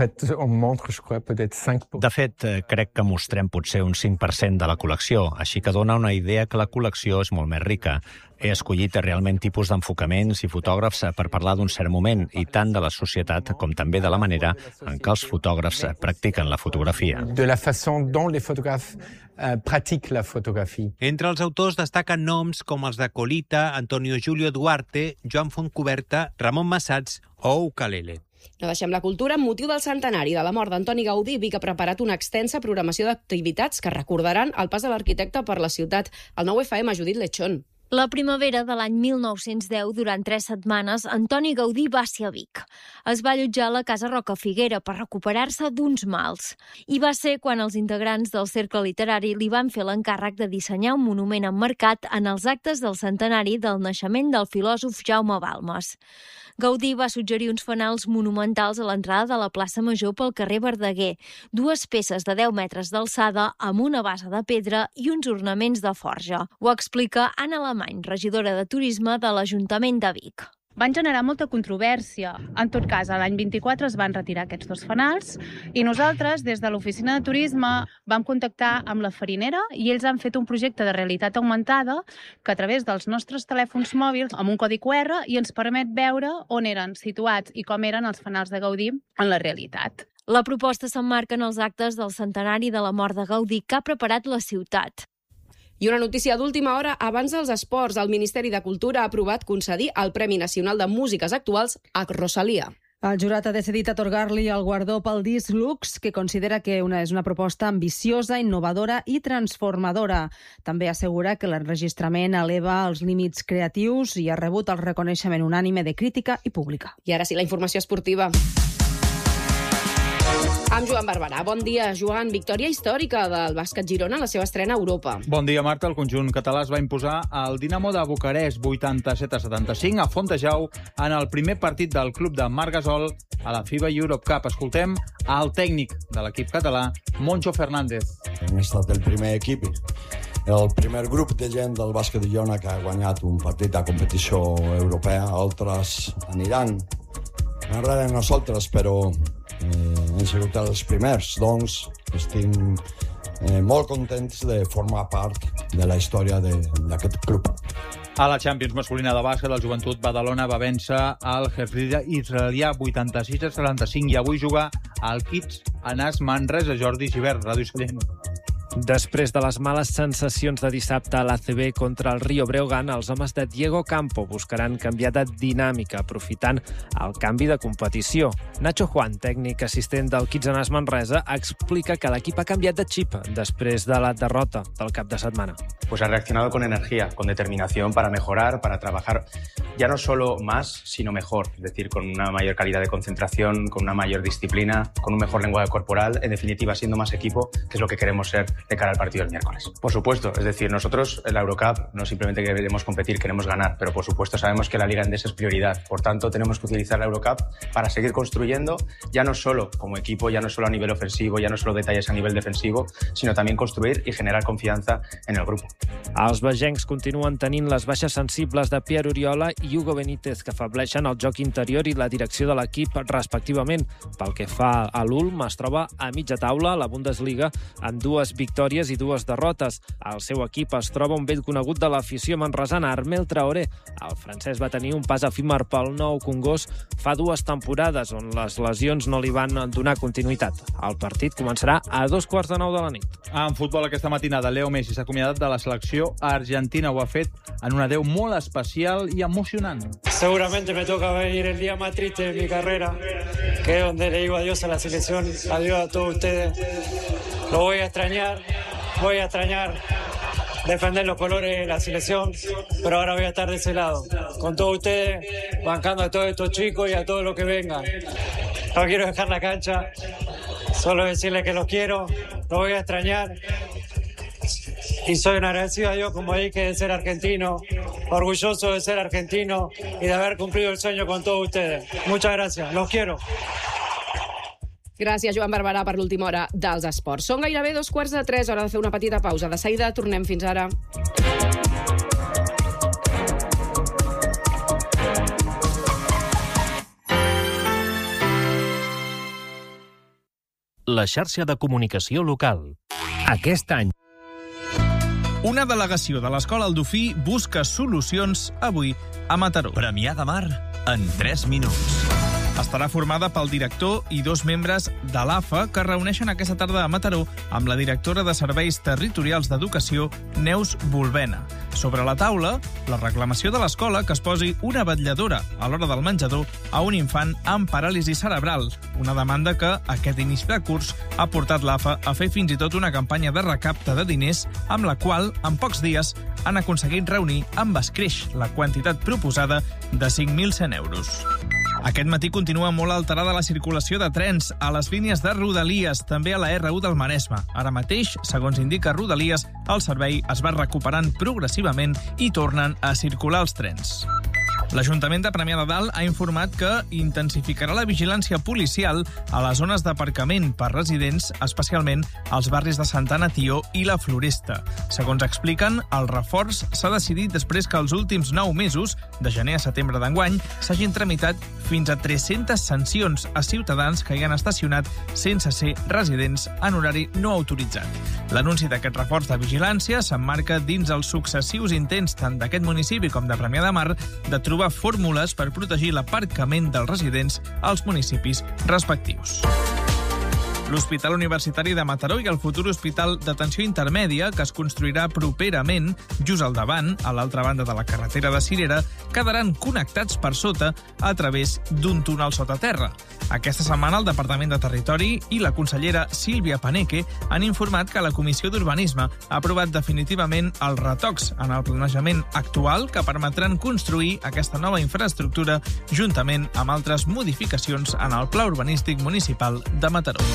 De fet, crec que mostrem potser un cinc per cent de la col·lecció, així que dona una idea que la col·lecció és molt més rica. He escollit realment tipus d'enfocaments i fotògrafs per parlar d'un cert moment, i tant de la societat com també de la manera en què els fotògrafs practiquen la fotografia. De la façon dont les photographes euh, pratiquent la photographie. Entre els autors destaquen noms com els de Colita, Antonio Julio Duarte, Joan Fontcuberta, Ramon Masats o Ukulele. No deixem la cultura. Amb motiu del centenari de la mort d'Antoni Gaudí, Vic ha preparat una extensa programació d'activitats que recordaran el pas de l'arquitecte per la ciutat. El nou F M, Judit Lechón. La primavera de l'any mil nou-cents deu, durant tres setmanes, Antoni Gaudí va ser a Vic. Es va allotjar a la Casa Rocafiguera per recuperar-se d'uns mals. I va ser quan els integrants del Cercle Literari li van fer l'encàrrec de dissenyar un monument emmarcat en els actes del centenari del naixement del filòsof Jaume Balmes. Gaudí va suggerir uns fanals monumentals a l'entrada de la plaça Major pel carrer Verdaguer, dues peces de deu metres d'alçada amb una base de pedra i uns ornaments de forja. Ho explica Anna Alemany, regidora de Turisme de l'Ajuntament de Vic. Van generar molta controvèrsia. En tot cas, l'any vint-i-quatre es van retirar aquests dos fanals i nosaltres, des de l'Oficina de Turisme, vam contactar amb la farinera i ells han fet un projecte de realitat augmentada que a través dels nostres telèfons mòbils, amb un codi Q R, i ens permet veure on eren situats i com eren els fanals de Gaudí en la realitat. La proposta s'emmarca en els actes del centenari de la mort de Gaudí que ha preparat la ciutat. I una notícia d'última hora, abans dels esports, el Ministeri de Cultura ha aprovat concedir el Premi Nacional de Músiques Actuals a Rosalía. El jurat ha decidit atorgar-li el guardó pel disc Lux, que considera que una és una proposta ambiciosa, innovadora i transformadora. També assegura que l'enregistrament eleva els límits creatius i ha rebut el reconeixement unànime de crítica i pública. I ara sí, la informació esportiva. Amb Joan Barberà. Bon dia, Joan. Victòria històrica del bàsquet Girona en la seva estrena a Europa. Bon dia, Marta. El conjunt català es va imposar al Dinamo de Bucarest vuitanta-set a setanta-cinc a Fontejau en el primer partit del club de Marc Gasol a la FIBA Europe Cup. Escoltem el tècnic de l'equip català, Moncho Fernández. Hem estat el primer equip, el primer grup de gent del bàsquet de Girona que ha guanyat un partit de competició europea. Altres aniran enrere nosaltres, però eh, hem sigut els primers, doncs estic eh, molt contents de formar part de la història d'aquest club. A la Champions masculina de bàsquet, el Joventut Badalona va vèncer el Herzliya israelià vuitanta-sis a setanta-cinc i avui juga al Kids Anas Manresa. Jordi Givert, Ràdio Sallent. Després de les males sensacions de dissabte a l'A C B contra el Rio Breogán, els homes de Diego Campo buscaran canviar de dinàmica, aprofitant el canvi de competició. Nacho Juan, tècnic assistent del Kitsanas Manresa, explica que l'equip ha canviat de xip després de la derrota del cap de setmana. Pues ha reaccionado con energía, con determinación para mejorar, para trabajar ya no solo más, sino mejor. Es decir, con una mayor calidad de concentración, con una mayor disciplina, con un mejor lenguaje corporal, en definitiva, siendo más equipo, que es lo que queremos ser de cara al partido del miércoles. Por supuesto, es decir, nosotros en la Eurocup no simplemente queremos competir, queremos ganar, pero por supuesto sabemos que la Liga Endesa es prioridad. Por tanto, tenemos que utilizar la Eurocup para seguir construyendo, ya no solo como equipo, ya no solo a nivel ofensivo, ya no solo detalles a nivel defensivo, sinó també construir i generar confiança en el grup. Els vegencs continuen tenint les baixes sensibles de Pierre Oriola i Hugo Benítez, que afableixen el joc interior i la direcció de l'equip respectivament. Pel que fa a l'Ulm, es troba a mitja taula a la Bundesliga amb dues victòries i dues derrotes. El seu equip es troba un vell conegut de l'afició manresana, Armel Traoré. El francès va tenir un pas efímer pel Nou Congost fa dues temporades, on les lesions no li van donar continuïtat. El partit començarà a dos quarts de nou de la nit. En futbol aquesta matinada, Leo Messi s'ha acomiadat de la selecció argentina. Ho ha fet en un adeu molt especial i emocionant. Seguramente me toca venir el día más triste de mi carrera, que es donde le digo adiós a la selección, adiós a todos ustedes. Lo voy a extrañar, voy a extrañar defender los colores de la selección, pero ahora voy a estar de ese lado, con todos ustedes, bancando a todos estos chicos y a todos los que vengan. No quiero dejar la cancha, solo decirles que los quiero, los voy a extrañar. Y soy un agradecido a Dios, como dije, de ser argentino, orgulloso de ser argentino y de haber cumplido el sueño con todos ustedes. Muchas gracias, los quiero. Gràcies, Joan Barberà, per l'última hora dels esports. Són gairebé dos quarts de tres, hora de fer una petita pausa. De seguida tornem, fins ara. La xarxa de comunicació local. Aquest any. Una delegació de l'Escola Aldofí busca solucions avui a Mataró. Premià de Mar en tres minuts. Estarà formada pel director i dos membres de l'A F A que es reuneixen aquesta tarda a Mataró amb la directora de Serveis Territorials d'Educació, Neus Volbena. Sobre la taula, la reclamació de l'escola que es posi una vetlladora a l'hora del menjador a un infant amb paràlisi cerebral, una demanda que aquest inici de curs ha portat l'A F A a fer fins i tot una campanya de recapte de diners amb la qual, en pocs dies, han aconseguit reunir amb escreix la quantitat proposada de cinc mil cent euros. Aquest matí continua molt alterada la circulació de trens a les línies de Rodalies, també a la erre u del Maresme. Ara mateix, segons indica Rodalies, el servei es va recuperant progressivament i tornen a circular els trens. L'Ajuntament de Premià de Dalt ha informat que intensificarà la vigilància policial a les zones d'aparcament per residents, especialment als barris de Santana Tió i la Floresta. Segons expliquen, el reforç s'ha decidit després que els últims nou mesos, de gener a setembre d'enguany, s'hagin tramitat fins a tres-centes sancions a ciutadans que hi han estacionat sense ser residents en horari no autoritzat. L'anunci d'aquest reforç de vigilància s'emmarca dins els successius intents tant d'aquest municipi com de Premià de Mar de trobar fórmules per protegir l'aparcament dels residents als municipis respectius. L'Hospital Universitari de Mataró i el futur Hospital d'Atenció Intermèdia, que es construirà properament, just al davant, a l'altra banda de la carretera de Cirera, quedaran connectats per sota a través d'un túnel sota terra. Aquesta setmana el Departament de Territori i la consellera Sílvia Paneque han informat que la Comissió d'Urbanisme ha aprovat definitivament els retocs en el planejament actual que permetran construir aquesta nova infraestructura juntament amb altres modificacions en el Pla Urbanístic Municipal de Mataró.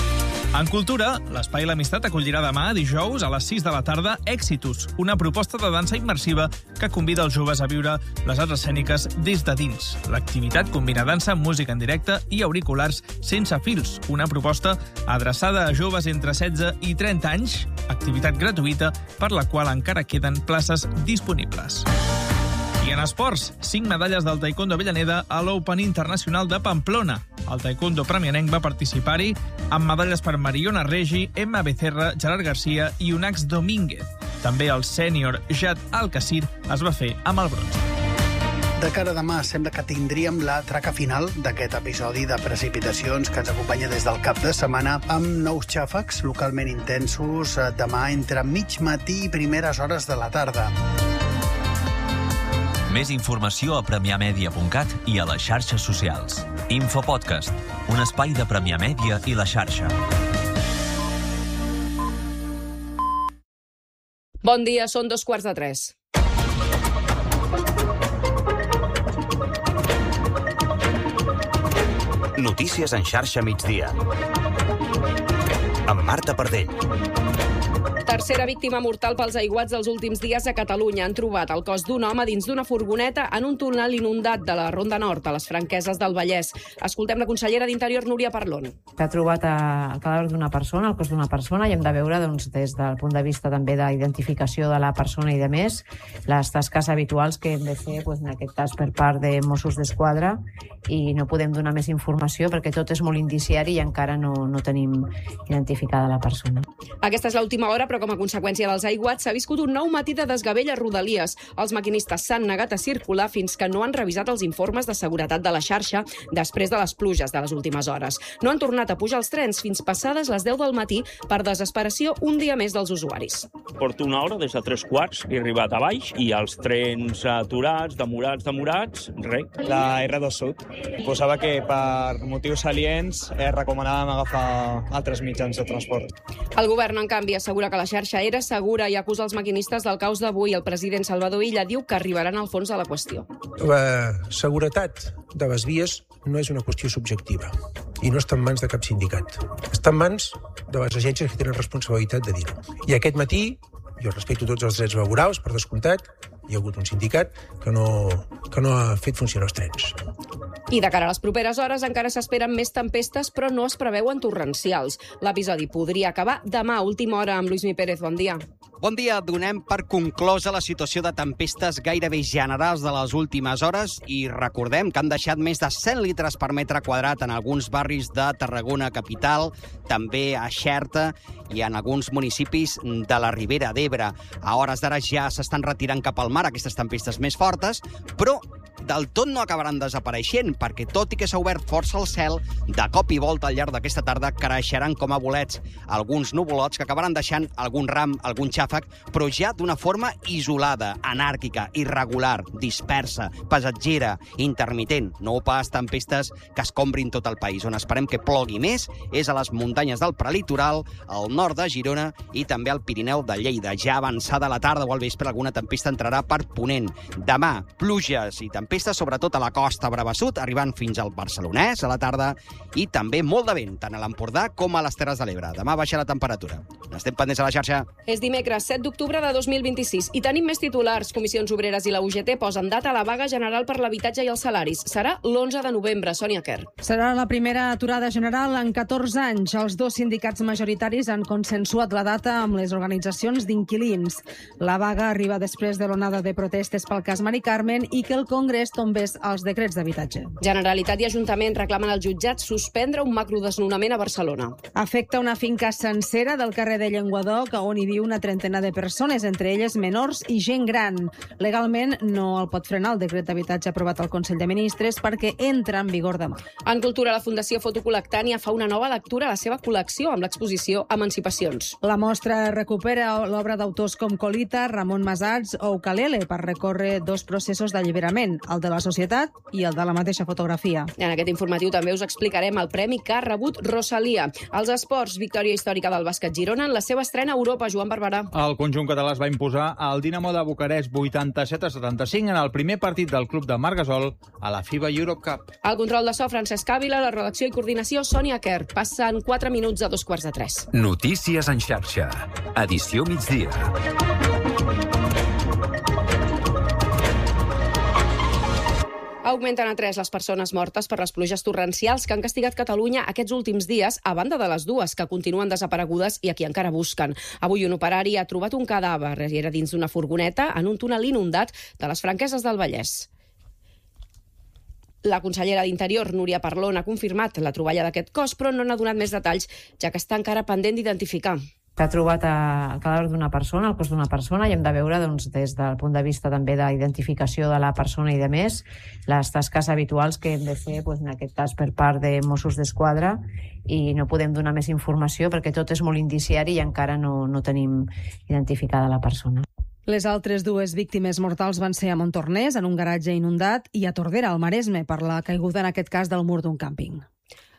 En cultura, l'Espai L'Amistat acollirà demà, dijous, a les sis de la tarda, Exitus, una proposta de dansa immersiva que convida els joves a viure les arts escèniques des de dins. L'activitat combina dansa, música en directe i auriculars sense fils, una proposta adreçada a joves entre setze i trenta anys, activitat gratuïta per la qual encara queden places disponibles. I en esports, cinc medalles del taekwondo Avellaneda a l'Open Internacional de Pamplona. El taekwondo premianenc va participar-hi amb medalles per Mariona Regi, Emma Becerra, Gerard Garcia i Unax Domínguez. També el sènior Jad Alcacir es va fer amb el bronze. De cara a demà sembla que tindríem la traca final d'aquest episodi de precipitacions que ens acompanya des del cap de setmana amb nous xàfecs localment intensos demà entre mig matí i primeres hores de la tarda. Més informació a premià media punt cat i a les xarxes socials. Infopodcast, un espai de Premià Mèdia i la xarxa. Bon dia, són dos quarts de tres. Notícies en xarxa migdia. Amb Marta Pardell. Tercera víctima mortal pels aiguats dels últims dies a Catalunya. Han trobat el cos d'un home dins d'una furgoneta en un túnel inundat de la Ronda Nord, a les Franqueses del Vallès. Escoltem la consellera d'Interior, Núria Parlon. S'ha trobat el cadàver d'una persona, el cos d'una persona, i hem de veure doncs, des del punt de vista també d'identificació de la persona i de més, les tasques habituals que hem de fer, doncs, en aquest cas per part de Mossos d'Esquadra, i no podem donar més informació perquè tot és molt indiciari i encara no, no tenim identificada la persona. Aquesta és l'última hora, però com a conseqüència dels aiguats s'ha viscut un nou matí de desgavell a Rodalies. Els maquinistes s'han negat a circular fins que no han revisat els informes de seguretat de la xarxa després de les pluges de les últimes hores. No han tornat a pujar els trens fins passades les deu del matí per desesperació un dia més dels usuaris. Porto una hora, des de tres quarts, he arribat a baix i els trens aturats, demorats, demorats, res. La erre dos Sud posava que per motius aliens eh, recomanàvem agafar altres mitjans de transport. El govern, en canvi, assegura que la xarxa era segura i acusa els maquinistes del caos d'avui. El president Salvador Illa diu que arribaran al fons de la qüestió. La seguretat de les vies no és una qüestió subjectiva i no està en mans de cap sindicat. Està en mans de les agències que tenen responsabilitat de dir-ho. I aquest matí, jo respecto tots els drets laborals, per descomptat, hi ha hagut un sindicat que no, que no ha fet funcionar els trens. I de cara a les properes hores encara s'esperen més tempestes, però no es preveuen torrencials. L'episodi podria acabar demà a última hora amb Lluís Mi Pérez. Bon dia. Bon dia. Donem per conclosa la situació de tempestes gairebé generals de les últimes hores i recordem que han deixat més de cent litres per metre quadrat en alguns barris de Tarragona capital, també a Xerta i en alguns municipis de la Ribera d'Ebre. A hores d'ara ja s'estan retirant cap al mar aquestes tempestes més fortes, però del tot no acabaran desapareixent, perquè tot i que s'ha obert força el cel, de cop i volta al llarg d'aquesta tarda creixeran com a bolets alguns nuvolots que acabaran deixant algun ram, algun xàfec, però ja d'una forma isolada, anàrquica, irregular, dispersa, passatgera, intermitent. No pas tempestes que escombrin tot el país. On esperem que plogui més és a les muntanyes del prelitoral, al nord de Girona i també al Pirineu de Lleida. Ja avançada la tarda o al vespre alguna tempesta entrarà per ponent. Demà, pluges i tempestes sobretot a la costa Brava Sud, arribant fins al Barcelonès a la tarda, i també molt de vent, tant a l'Empordà com a les Terres de l'Ebre. Demà baixa la temperatura. N'estem pendents a la xarxa. És dimecres, set d'octubre de dos mil vint-i-sis, i tenim més titulars. Comissions Obreres i la U G T posen data a la vaga general per l'habitatge i els salaris. Serà l'onze de novembre. Sònia Quer. Serà la primera aturada general en catorze anys. Els dos sindicats majoritaris han consensuat la data amb les organitzacions d'inquilins. La vaga arriba després de l'onada de protestes pel cas Mari Carmen i que el Congrés tombés els decrets d'habitatge. Generalitat i Ajuntament reclamen al jutjat suspendre un macrodesnonament a Barcelona. Afecta una finca sencera del carrer de Llenguadoc, on hi viu una trentena de persones, entre elles menors i gent gran. Legalment no el pot frenar el decret d'habitatge aprovat al Consell de Ministres perquè entra en vigor demà. En cultura, la Fundació Fotocolectània fa una nova lectura a la seva col·lecció amb l'exposició Emancipacions. La mostra recupera l'obra d'autors com Colita, Ramon Masats o Ukalele per recórrer dos processos d'alliberament, el de la societat i el de la mateixa fotografia. En aquest informatiu també us explicarem el premi que ha rebut Rosalia. Els esports, victòria històrica del bàsquet Girona en la seva estrena a Europa. Joan Barberà. El conjunt català es va imposar al Dinamo de Bucarest vuitanta-set a setanta-cinc en el primer partit del club de Margasol a la FIBA Europe Cup. Al control de so, Francesc Ávila, la redacció i coordinació, Sònia Quer. Passen quatre minuts a dos quarts de tres. Notícies en xarxa. Edició migdia. Augmenten a tres les persones mortes per les pluges torrencials que han castigat Catalunya aquests últims dies, a banda de les dues que continuen desaparegudes i a qui encara busquen. Avui un operari ha trobat un cadàver, era dins d'una furgoneta, en un túnel inundat de les Franqueses del Vallès. La consellera d'Interior, Núria Parlon, ha confirmat la troballa d'aquest cos, però no n'ha donat més detalls, ja que està encara pendent d'identificar. S'ha trobat el cadàver d'una persona, el cos d'una persona, i hem de veure doncs, des del punt de vista també d'identificació de la persona i de més, les tasques habituals que hem de fer, doncs, en aquest cas per part de Mossos d'Esquadra, i no podem donar més informació perquè tot és molt indiciari i encara no, no tenim identificada la persona. Les altres dues víctimes mortals van ser a Montornès, en un garatge inundat, i a Tordera, al Maresme, per la caiguda, en aquest cas, del mur d'un càmping.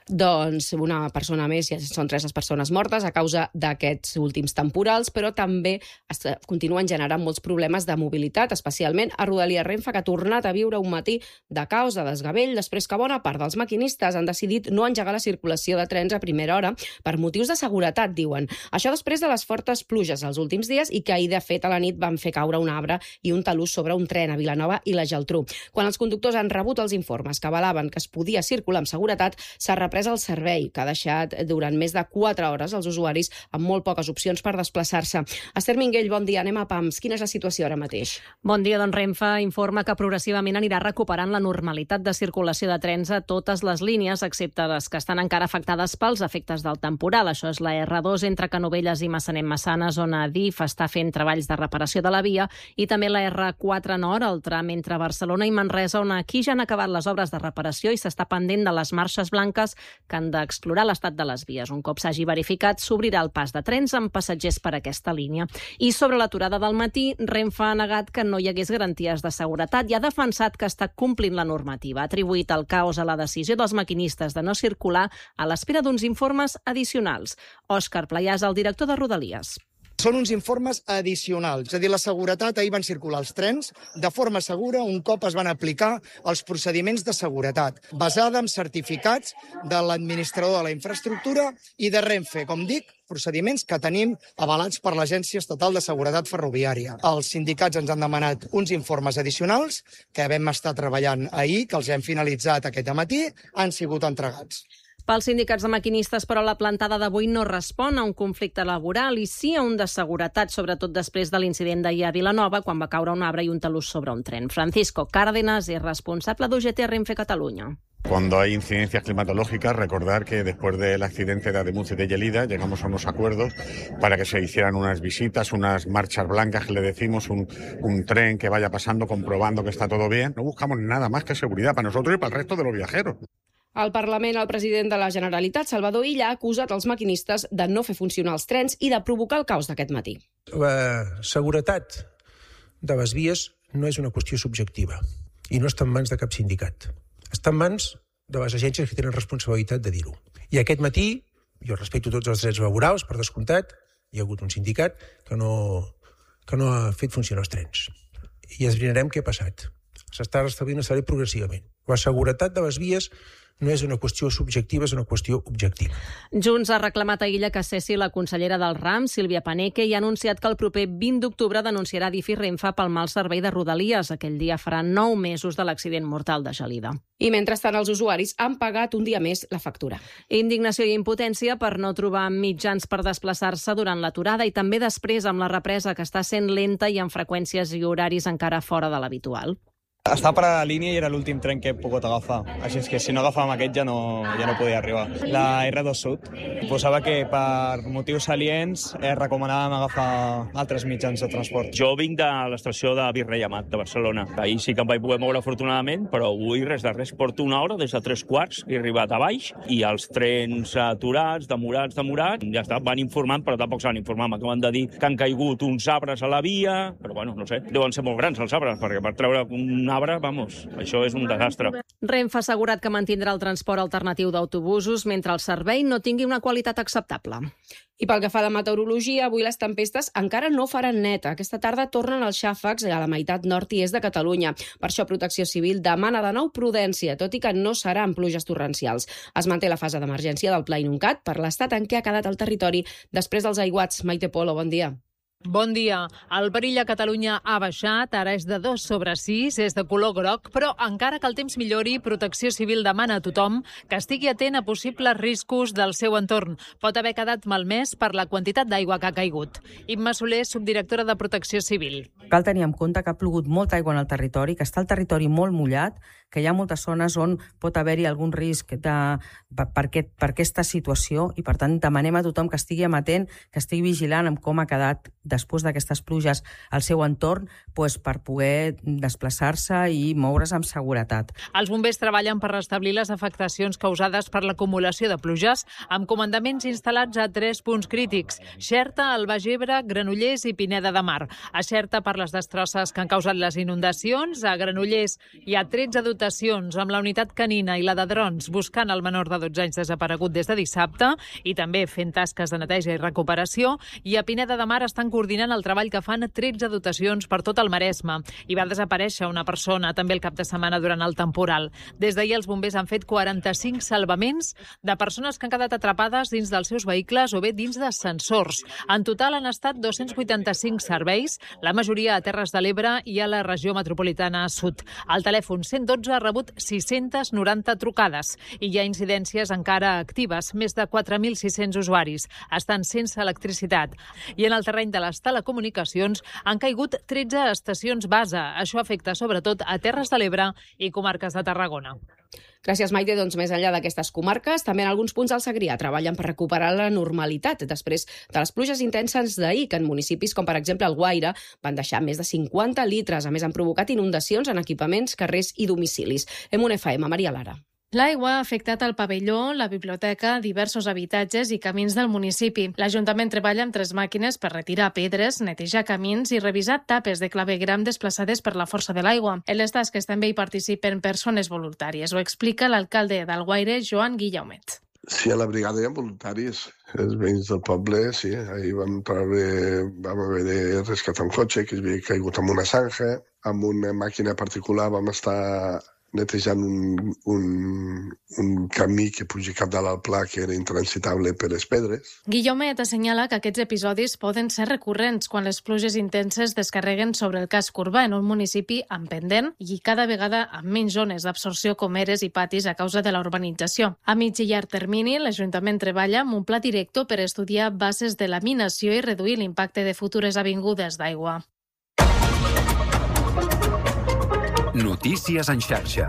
Doncs una persona més, ja són tres les persones mortes a causa d'aquests últims temporals, però també es continuen generant molts problemes de mobilitat, especialment a Rodalies Renfe, que ha tornat a viure un matí de caos, de desgavell, després que bona part dels maquinistes han decidit no engegar la circulació de trens a primera hora per motius de seguretat, diuen. Això després de les fortes pluges els últims dies i que ahir, de fet, a la nit van fer caure un arbre i un talús sobre un tren a Vilanova i la Geltrú. Quan els conductors han rebut els informes que avalaven que es podia circular amb seguretat, s'ha reprès el servei, que ha deixat durant més de quatre hores els usuaris amb molt poques opcions per desplaçar-se. Esther Minguell, bon dia. Anem a Pams. Quina és la situació ara mateix? Bon dia, doncs Renfe informa que progressivament anirà recuperant la normalitat de circulació de trens a totes les línies, excepte les que estan encara afectades pels efectes del temporal. Això és la erre dos entre Canovelles i Massanet-Massanes, on Adif està fent treballs de reparació de la via, i també la erre quatre Nord, el tram entre Barcelona i Manresa, on aquí ja han acabat les obres de reparació i s'està pendent de les marxes blanques que han d'explorar l'estat de les vies. Un cop s'hagi verificat, s'obrirà el pas de trens amb passatgers per aquesta línia. I sobre l'aturada del matí, Renfe ha negat que no hi hagués garanties de seguretat i ha defensat que està complint la normativa. Ha atribuït el caos a la decisió dels maquinistes de no circular a l'espera d'uns informes addicionals. Òscar Playàs, el director de Rodalies. Són uns informes addicionals. És a dir, la seguretat, ahir van circular els trens de forma segura un cop es van aplicar els procediments de seguretat, basada en certificats de l'administrador de la infraestructura i de Renfe, com dic, procediments que tenim avalats per l'Agència Estatal de Seguretat Ferroviària. Els sindicats ens han demanat uns informes addicionals que vam estar treballant ahir, que els hem finalitzat aquest matí, han sigut entregats. Pels sindicats de maquinistes, però, la plantada d'avui no respon a un conflicte laboral i sí a un de seguretat, sobretot després de l'incident d'ahir a Vilanova, quan va caure un arbre i un talús sobre un tren. Francisco Cárdenas és responsable d'U G T Renfe Catalunya. Cuando hay incidencias climatológicas, recordar que después del accidente de Ademuz y de Lleida llegamos a unos acuerdos para que se hicieran unas visitas, unas marchas blancas que le decimos, un, un tren que vaya pasando comprobando que está todo bien. No buscamos nada más que seguridad para nosotros y para el resto de los viajeros. Al Parlament, el president de la Generalitat, Salvador Illa, ha acusat els maquinistes de no fer funcionar els trens i de provocar el caos d'aquest matí. La seguretat de les vies no és una qüestió subjectiva i no està en mans de cap sindicat. Està en mans de les agències que tenen responsabilitat de dir-ho. I aquest matí, jo respecto tots els drets laborals, per descomptat, hi ha hagut un sindicat que no, que no ha fet funcionar els trens. I esbrinarem què ha passat. S'està restablint una sèrie progressivament. La seguretat de les vies no és una qüestió subjectiva, és una qüestió objectiva. Junts ha reclamat a Illa que cessi la consellera del ram, Sílvia Paneque, i ha anunciat que el proper vint d'octubre denunciarà Adif i Renfe pel mal servei de Rodalies. Aquell dia farà nou mesos de l'accident mortal de Gelida. I mentrestant, els usuaris han pagat un dia més la factura. Indignació i impotència per no trobar mitjans per desplaçar-se durant l'aturada i també després amb la represa, que està sent lenta i amb freqüències i horaris encara fora de l'habitual. Estava per a la línia i era l'últim tren que he pogut agafar, així és que si no agafàvem aquest ja no, ja no podia arribar. La erre dos Sud posava que per motius aliens eh, recomanàvem agafar altres mitjans de transport. Jo vinc de l'estació de Virrei Amat, de Barcelona. Ahir sí que em vaig poder moure afortunadament, però avui res de res. Porto una hora des de tres quarts, he arribat a baix i els trens aturats, demorats, demorats, ja està, van informant, però tampoc s'han informat. M'acaben de dir que han caigut uns arbres a la via, però bueno, no sé, deuen ser molt grans els arbres, perquè per treure un arbre, vamos, això és un desastre. Renfe ha assegurat que mantindrà el transport alternatiu d'autobusos mentre el servei no tingui una qualitat acceptable. I pel que fa a la meteorologia, avui les tempestes encara no faran neta. Aquesta tarda tornen els xàfecs a la meitat nord i est de Catalunya. Per això Protecció Civil demana de nou prudència, tot i que no seran pluges torrencials. Es manté la fase d'emergència del Pla Inuncat per l'estat en què ha quedat el territori després dels aiguats. Maite Polo, bon dia. Bon dia. El perill a Catalunya ha baixat, ara és de dos sobre sis, és de color groc, però encara que el temps millori, Protecció Civil demana a tothom que estigui atent a possibles riscos del seu entorn. Pot haver quedat malmès per la quantitat d'aigua que ha caigut. Imma Soler, subdirectora de Protecció Civil. Cal tenir en compte que ha plogut molta aigua en el territori, que està el territori molt mullat, que hi ha moltes zones on pot haver-hi algun risc de, per, aquest, per aquesta situació i, per tant, demanem a tothom que estigui amatent, que estigui vigilant amb com ha quedat després d'aquestes pluges al seu entorn, doncs, per poder desplaçar-se i moure's amb seguretat. Els bombers treballen per restablir les afectacions causades per l'acumulació de pluges amb comandaments instal·lats a tres punts crítics: Xerta, el Baix Ebre, Granollers i Pineda de Mar. A Xerta, per les destrosses que han causat les inundacions, a Granollers hi ha tretze dotacions dotacions amb la unitat canina i la de drons buscant el menor de dotze anys desaparegut des de dissabte i també fent tasques de neteja i recuperació. I a Pineda de Mar estan coordinant el treball que fan tretze dotacions per tot el Maresme. Hi va desaparèixer una persona també el cap de setmana durant el temporal. Des d'ahir els bombers han fet quaranta-cinc salvaments de persones que han quedat atrapades dins dels seus vehicles o bé dins d'ascensors. En total han estat dos-cents vuitanta-cinc serveis, la majoria a Terres de l'Ebre i a la regió metropolitana sud. El telèfon cent dotze ha rebut sis-centes noranta trucades i hi ha incidències encara actives. Més de quatre mil sis-cents usuaris estan sense electricitat. I en el terreny de les telecomunicacions han caigut tretze estacions base. Això afecta sobretot a Terres de l'Ebre i comarques de Tarragona. Gràcies, Maite. Doncs més enllà d'aquestes comarques, també en alguns punts del Segrià treballen per recuperar la normalitat després de les pluges intenses d'ahir, que en municipis com per exemple el Guaire van deixar més de cinquanta litres. A més, han provocat inundacions en equipaments, carrers i domicilis. En un F M, Maria Lara. L'aigua ha afectat el pavelló, la biblioteca, diversos habitatges i camins del municipi. L'Ajuntament treballa amb tres màquines per retirar pedres, netejar camins i revisar tapes de clavegram desplaçades per la força de l'aigua. En les tasques també hi participen persones voluntàries. Ho explica l'alcalde d'Alguaire, Joan Guillaumet. Sí, a la brigada hi ha voluntaris. Els veïns del poble, sí. Ahir vam, treure, vam haver de rescatar un cotxe que havia caigut amb una zanja. Amb una màquina particular vam estar netejant un, un, un camí que puja cap dalt al pla que era intransitable per les pedres. Guillaumet assenyala que aquests episodis poden ser recurrents quan les pluges intenses descarreguen sobre el casc urbà en un municipi amb pendent i cada vegada amb menys zones d'absorció com eres i patis a causa de la urbanització. A mig i llarg termini, l'Ajuntament treballa amb un pla director per estudiar bases de laminació i reduir l'impacte de futures avingudes d'aigua. Notícies en xarxa.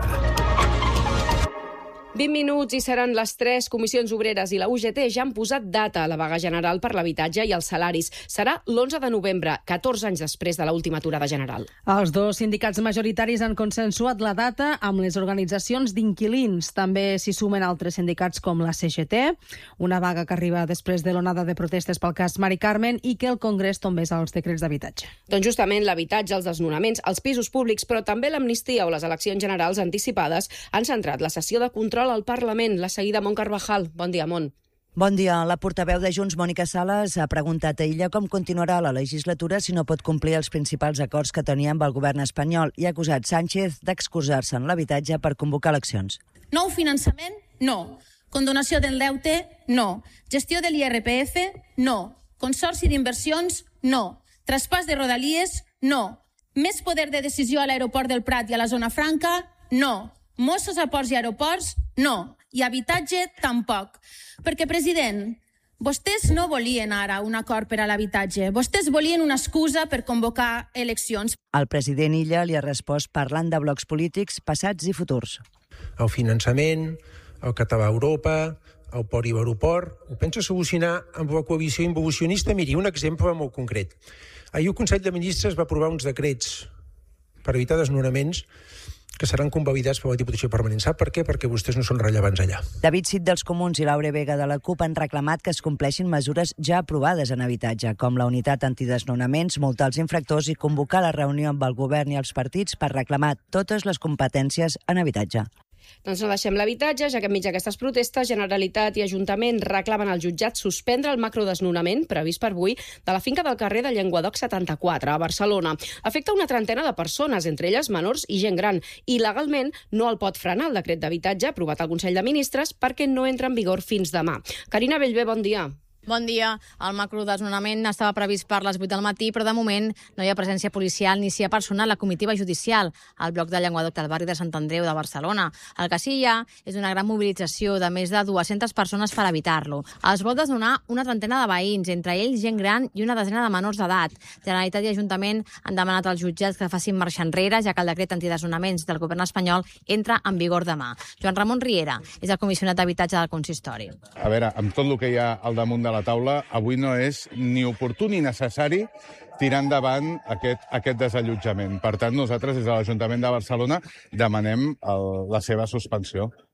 vint minuts i seran les tres. Comissions Obreres i la U G T ja han posat data a la vaga general per l'habitatge i els salaris. Serà l'onze de novembre, catorze anys després de l'última aturada general. Els dos sindicats majoritaris han consensuat la data amb les organitzacions d'inquilins. També s'hi sumen altres sindicats com la C G T, una vaga que arriba després de l'onada de protestes pel cas Mari Carmen i que el Congrés tombés els decrets d'habitatge. Doncs justament l'habitatge, els desnonaments, els pisos públics, però també l'amnistia o les eleccions generals anticipades han centrat la sessió de control al Parlament. La seguida Mont Carvajal. Bon dia, Mont. Bon dia. La portaveu de Junts, Mònica Sales, ha preguntat a Illa com continuarà la legislatura si no pot complir els principals acords que tenia amb el govern espanyol i ha acusat Sánchez d'excusar-se en l'habitatge per convocar eleccions. Nou finançament? No. Condonació del deute? No. Gestió de l'I R P F? No. Consorci d'inversions? No. Traspàs de rodalies? No. Més poder de decisió a l'aeroport del Prat i a la zona franca? No. Mossos a ports i aeroports? No. I habitatge? Tampoc. Perquè, president, vostès no volien ara un acord per a l'habitatge. Vostès volien una excusa per convocar eleccions. El president Illa li ha respost parlant de blocs polítics passats i futurs. El finançament, el català a Europa, el port i l'aeroport, ho pensa solucionar amb la coalició involucionista? Miri, un exemple molt concret. Ahir el Consell de Ministres va aprovar uns decrets per evitar desnonaments que seran convalidats per la Diputació Permanent. Sap per què? Perquè vostès no són rellevants allà. David Cid dels Comuns i Laura Vega de la CUP han reclamat que es compleixin mesures ja aprovades en habitatge, com la unitat antidesnonaments, multar els infractors i convocar la reunió amb el govern i els partits per reclamar totes les competències en habitatge. Doncs no deixem l'habitatge, ja que enmig d'aquestes protestes, Generalitat i Ajuntament reclamen al jutjat suspendre el macrodesnonament previst per avui de la finca del carrer de Llenguadoc setanta-quatre a Barcelona. Afecta una trentena de persones, entre elles menors i gent gran, i legalment no el pot frenar el decret d'habitatge aprovat al Consell de Ministres perquè no entra en vigor fins demà. Carina Bellver, bon dia. Bon dia. El macrodesnonament estava previst per les vuit del matí, però de moment no hi ha presència policial ni s'hi ha personat la comitiva judicial al bloc de Llenguadoc del barri de Sant Andreu de Barcelona. El que sí hi ha és una gran mobilització de més de dues-centes persones per evitar-lo. Els vol desnonar una trentena de veïns, entre ells gent gran i una desena de menors d'edat. Generalitat i Ajuntament han demanat als jutjats que facin marxa enrere, ja que el decret antidesnonaments del govern espanyol entra en vigor demà. Joan Ramon Riera és el comissionat d'habitatge del consistori. A veure, amb tot el que hi ha al damunt de la taula, avui no és ni oportú ni necessari tirar endavant aquest, aquest desallotjament. Per tant, nosaltres, des de l'Ajuntament de Barcelona, demanem el, la seva suspensió.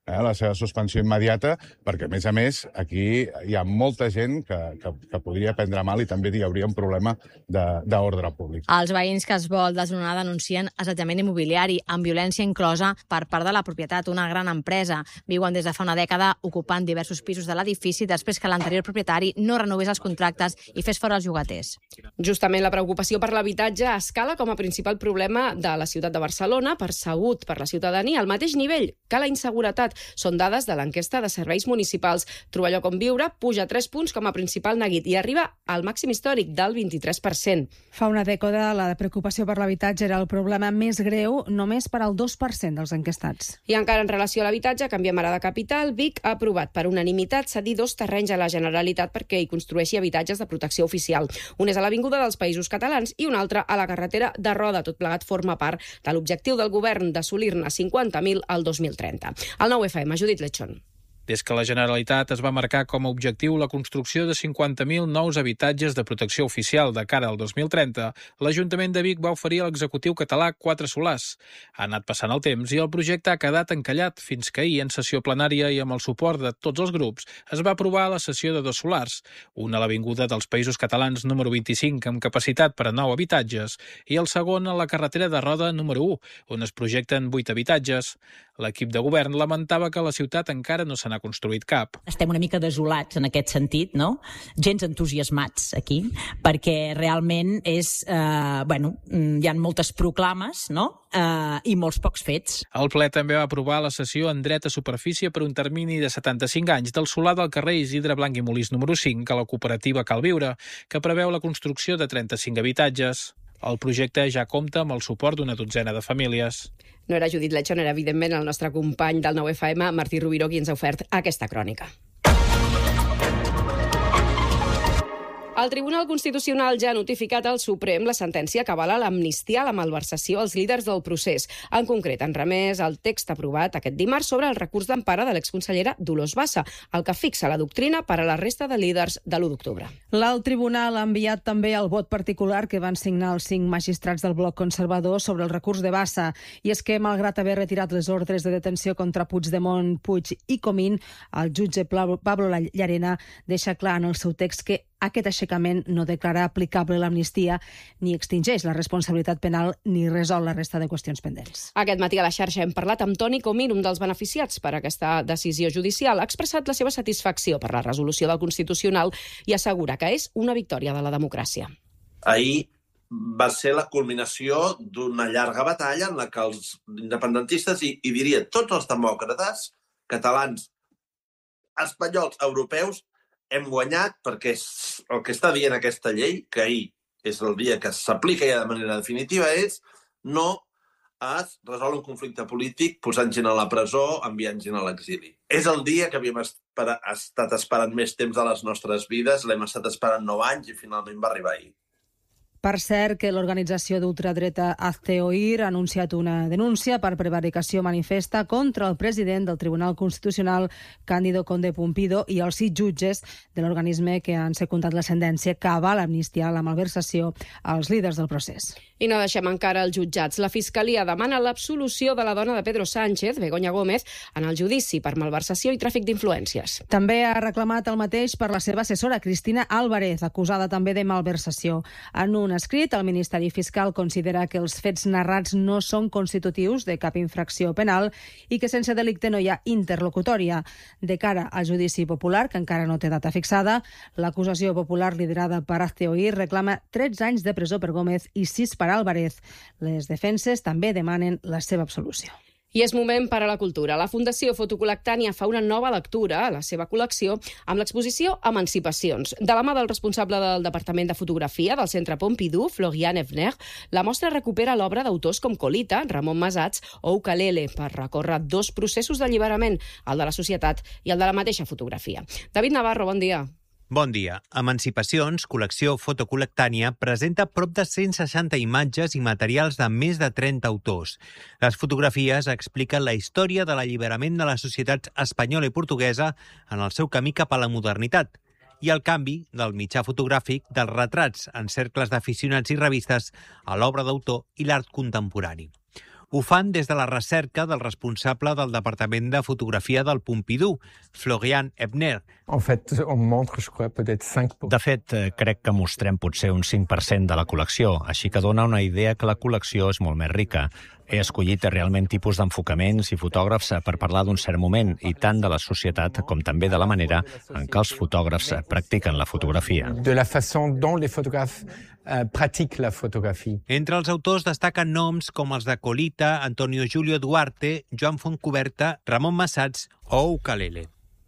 eh, la seva suspensió immediata, perquè, a més a més, aquí hi ha molta gent que, que, que podria prendre mal i també hi hauria un problema d'ordre públic. Els veïns que es vol desnonar denuncien assetjament immobiliari amb violència inclosa per part de la propietat, una gran empresa. Viuen des de fa una dècada ocupant diversos pisos de l'edifici després que l'anterior propietari no renovés els contractes i fes fora els llogaters. Justament la preocupació per l'habitatge escala com a principal problema de la ciutat de Barcelona, percebut per la ciutadania al mateix nivell que la inseguretat. Són dades de l'enquesta de serveis municipals. Trobar lloc on viure puja tres punts com a principal neguit i arriba al màxim històric del vint-i-tres per cent. Fa una dècada, la preocupació per l'habitatge era el problema més greu, només per al dos per cent dels enquestats. I encara en relació a l'habitatge, canviem ara de capital. Vic ha aprovat per unanimitat cedir dos terrenys a la Generalitat perquè hi construeixi habitatges de protecció oficial. Un és a l'Avinguda dels Països Catalans i un altre a la carretera de Roda. Tot plegat forma part de l'objectiu del govern d'assolir-ne cinquanta mil al dos mil trenta. El nou F M, Judit Lechón. Des que la Generalitat es va marcar com a objectiu la construcció de cinquanta mil nous habitatges de protecció oficial de cara al dos mil trenta, l'Ajuntament de Vic va oferir a l'executiu català quatre solars. Ha anat passant el temps i el projecte ha quedat encallat fins que ahir, en sessió plenària i amb el suport de tots els grups, es va aprovar la cessió de dos solars, un a l'Avinguda dels Països Catalans número vint-i-cinc amb capacitat per a nou habitatges i el segon a la carretera de Roda número u, on es projecten vuit habitatges. L'equip de govern lamentava que a la ciutat encara no se n'ha construït cap. Estem una mica desolats en aquest sentit, no? Gens entusiasmats aquí, perquè realment és, eh, bueno, hi ha moltes proclames, no? Eh, i molts pocs fets. El ple també va aprovar la cessió en dret a superfície per un termini de setanta-cinc anys del solar del carrer Isidre Blanc i Molís número cinc a la cooperativa Cal Viure, que preveu la construcció de trenta-cinc habitatges. El projecte ja compta amb el suport d'una dotzena de famílies. No era Judit Lechón, era evidentment el nostre company del nou F M, Martí Rubiró, qui ens ha ofert aquesta crònica. El Tribunal Constitucional ja ha notificat al Suprem la sentència que avala l'amnistia a la malversació als líders del procés. En concret, han remès el text aprovat aquest dimarts sobre el recurs d'empara de l'exconsellera Dolors Bassa, el que fixa la doctrina per a la resta de líders de l'u d'octubre. L'alt tribunal ha enviat també el vot particular que van signar els cinc magistrats del bloc conservador sobre el recurs de Bassa. I és que, malgrat haver retirat les ordres de detenció contra Puigdemont, Puig i Comín, el jutge Pablo Llarena deixa clar en el seu text que aquest aixecament no declara aplicable l'amnistia, ni extingeix la responsabilitat penal, ni resol la resta de qüestions pendents. Aquest matí a la xarxa hem parlat amb Toni Comín, un dels beneficiats per aquesta decisió judicial. Ha expressat la seva satisfacció per la resolució del Constitucional i assegura que és una victòria de la democràcia. Ahir va ser la culminació d'una llarga batalla en la que els independentistes, i, i diria tots els demòcrates, catalans, espanyols, europeus, hem guanyat perquè el que està dient aquesta llei, que ahir és el dia que s'aplica ja de manera definitiva, és no es resol un conflicte polític posant gent a la presó, enviant gent a l'exili. És el dia que havíem estat esperant més temps de les nostres vides, l'hem estat esperant nou anys i finalment va arribar ahir. Per cert, que l'organització d'ultradreta Hazte Oír ha anunciat una denúncia per prevaricació manifesta contra el president del Tribunal Constitucional, Cándido Conde Pumpido, i els sis jutges de l'organisme que han secundat la sentència que avala amnistiar la malversació als líders del procés. I no deixem encara els jutjats. La Fiscalia demana l'absolució de la dona de Pedro Sánchez, Begoña Gómez, en el judici per malversació i tràfic d'influències. També ha reclamat el mateix per la seva assessora, Cristina Álvarez, acusada també de malversació. En un escrit, el Ministeri Fiscal considera que els fets narrats no són constitutius de cap infracció penal i que sense delicte no hi ha interlocutòria. De cara al judici popular, que encara no té data fixada, l'acusació popular liderada per Hazte Oír reclama tretze anys de presó per Gómez i sis per Álvarez. Les defenses també demanen la seva absolució. I és moment per a la cultura. La Fundació Fotocol·lectània fa una nova lectura a la seva col·lecció amb l'exposició Emancipacions. De la mà del responsable del Departament de Fotografia del Centre Pompidou, Florian Evner, la mostra recupera l'obra d'autors com Colita, Ramon Masats o Ukulele per recórrer dos processos d'alliberament, el de la societat i el de la mateixa fotografia. David Navarro, bon dia. Bon dia. Emancipacions, col·lecció fotocol·lectània, presenta prop de cent seixanta imatges i materials de més de trenta autors. Les fotografies expliquen la història de l'alliberament de les societats espanyola i portuguesa en el seu camí cap a la modernitat i el canvi del mitjà fotogràfic dels retrats en cercles d'aficionats i revistes a l'obra d'autor i l'art contemporani. Ho fan des de la recerca del responsable del Departament de Fotografia del Pompidou, Florian Ebner. En fait, on montre, je crois, peut-être cinq pour cent. De fet, crec que mostrem potser un cinc per cent de la col·lecció, així que dona una idea que la col·lecció és molt més rica. He escollit realment tipus d'enfocaments i fotògrafs per parlar d'un cert moment, i tant de la societat com també de la manera en què els fotògrafs practiquen la fotografia. De la façon dont les photographes euh, pratiquent la photographie. Entre els autors destaquen noms com els de Colita, Antonio Julio Duarte, Joan Fontcuberta, Ramon Massats o Ukalele.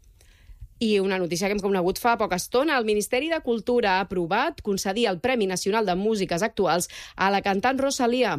I una notícia que hem conegut fa poca estona. El Ministeri de Cultura ha aprovat concedir el Premi Nacional de Músiques Actuals a la cantant Rosalía.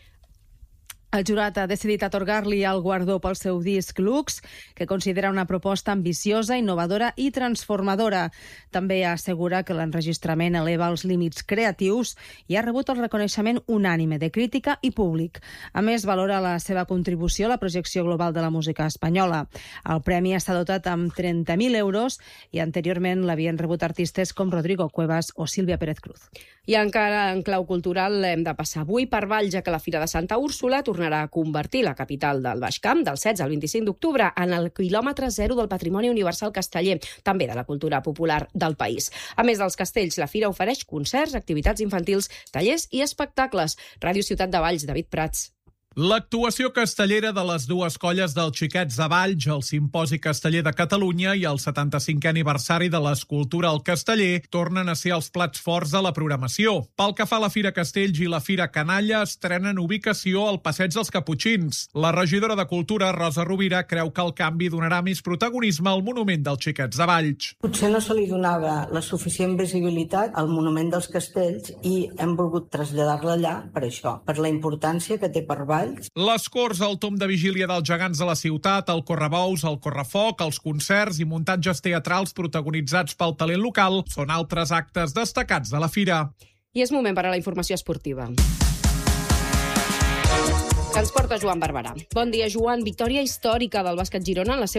El jurat ha decidit atorgar-li el guardó pel seu disc Lux, que considera una proposta ambiciosa, innovadora i transformadora. També assegura que l'enregistrament eleva els límits creatius i ha rebut el reconeixement unànime de crítica i públic. A més, valora la seva contribució a la projecció global de la música espanyola. El premi està dotat amb trenta mil euros i anteriorment l'havien rebut artistes com Rodrigo Cuevas o Sílvia Pérez Cruz. I encara en clau cultural hem de passar avui per Valls, ja que la Fira de Santa Úrsula tornarà a convertir la capital del Baix Camp del setze al vint-i-cinc d'octubre en el quilòmetre zero del patrimoni universal casteller, també de la cultura popular del país. A més dels castells, la Fira ofereix concerts, activitats infantils, tallers i espectacles. Ràdio Ciutat de Valls, David Prats. L'actuació castellera de les dues colles dels Xiquets de Valls, el Simposi Casteller de Catalunya i el setanta-cinquè aniversari de l'Escultura al Casteller tornen a ser els plats forts de la programació. Pel que fa a la Fira Castells i la Fira Canalla, estrenen ubicació al Passeig dels Caputxins. La regidora de Cultura, Rosa Rovira, creu que el canvi donarà més protagonisme al monument dels Xiquets de Valls. Potser no se li donava la suficient visibilitat al monument dels Castells i hem volgut traslladar-la allà per això, per la importància que té per Valls. Les corts, el tom de vigília dels gegants de la ciutat, el correbous, el correfoc, els concerts i muntatges teatrals protagonitzats pel talent local són altres actes destacats de la fira. I és moment per a la informació esportiva. Que ens porta Joan Barberà. Bon dia, Joan. Victòria històrica del bàsquet Girona en la seva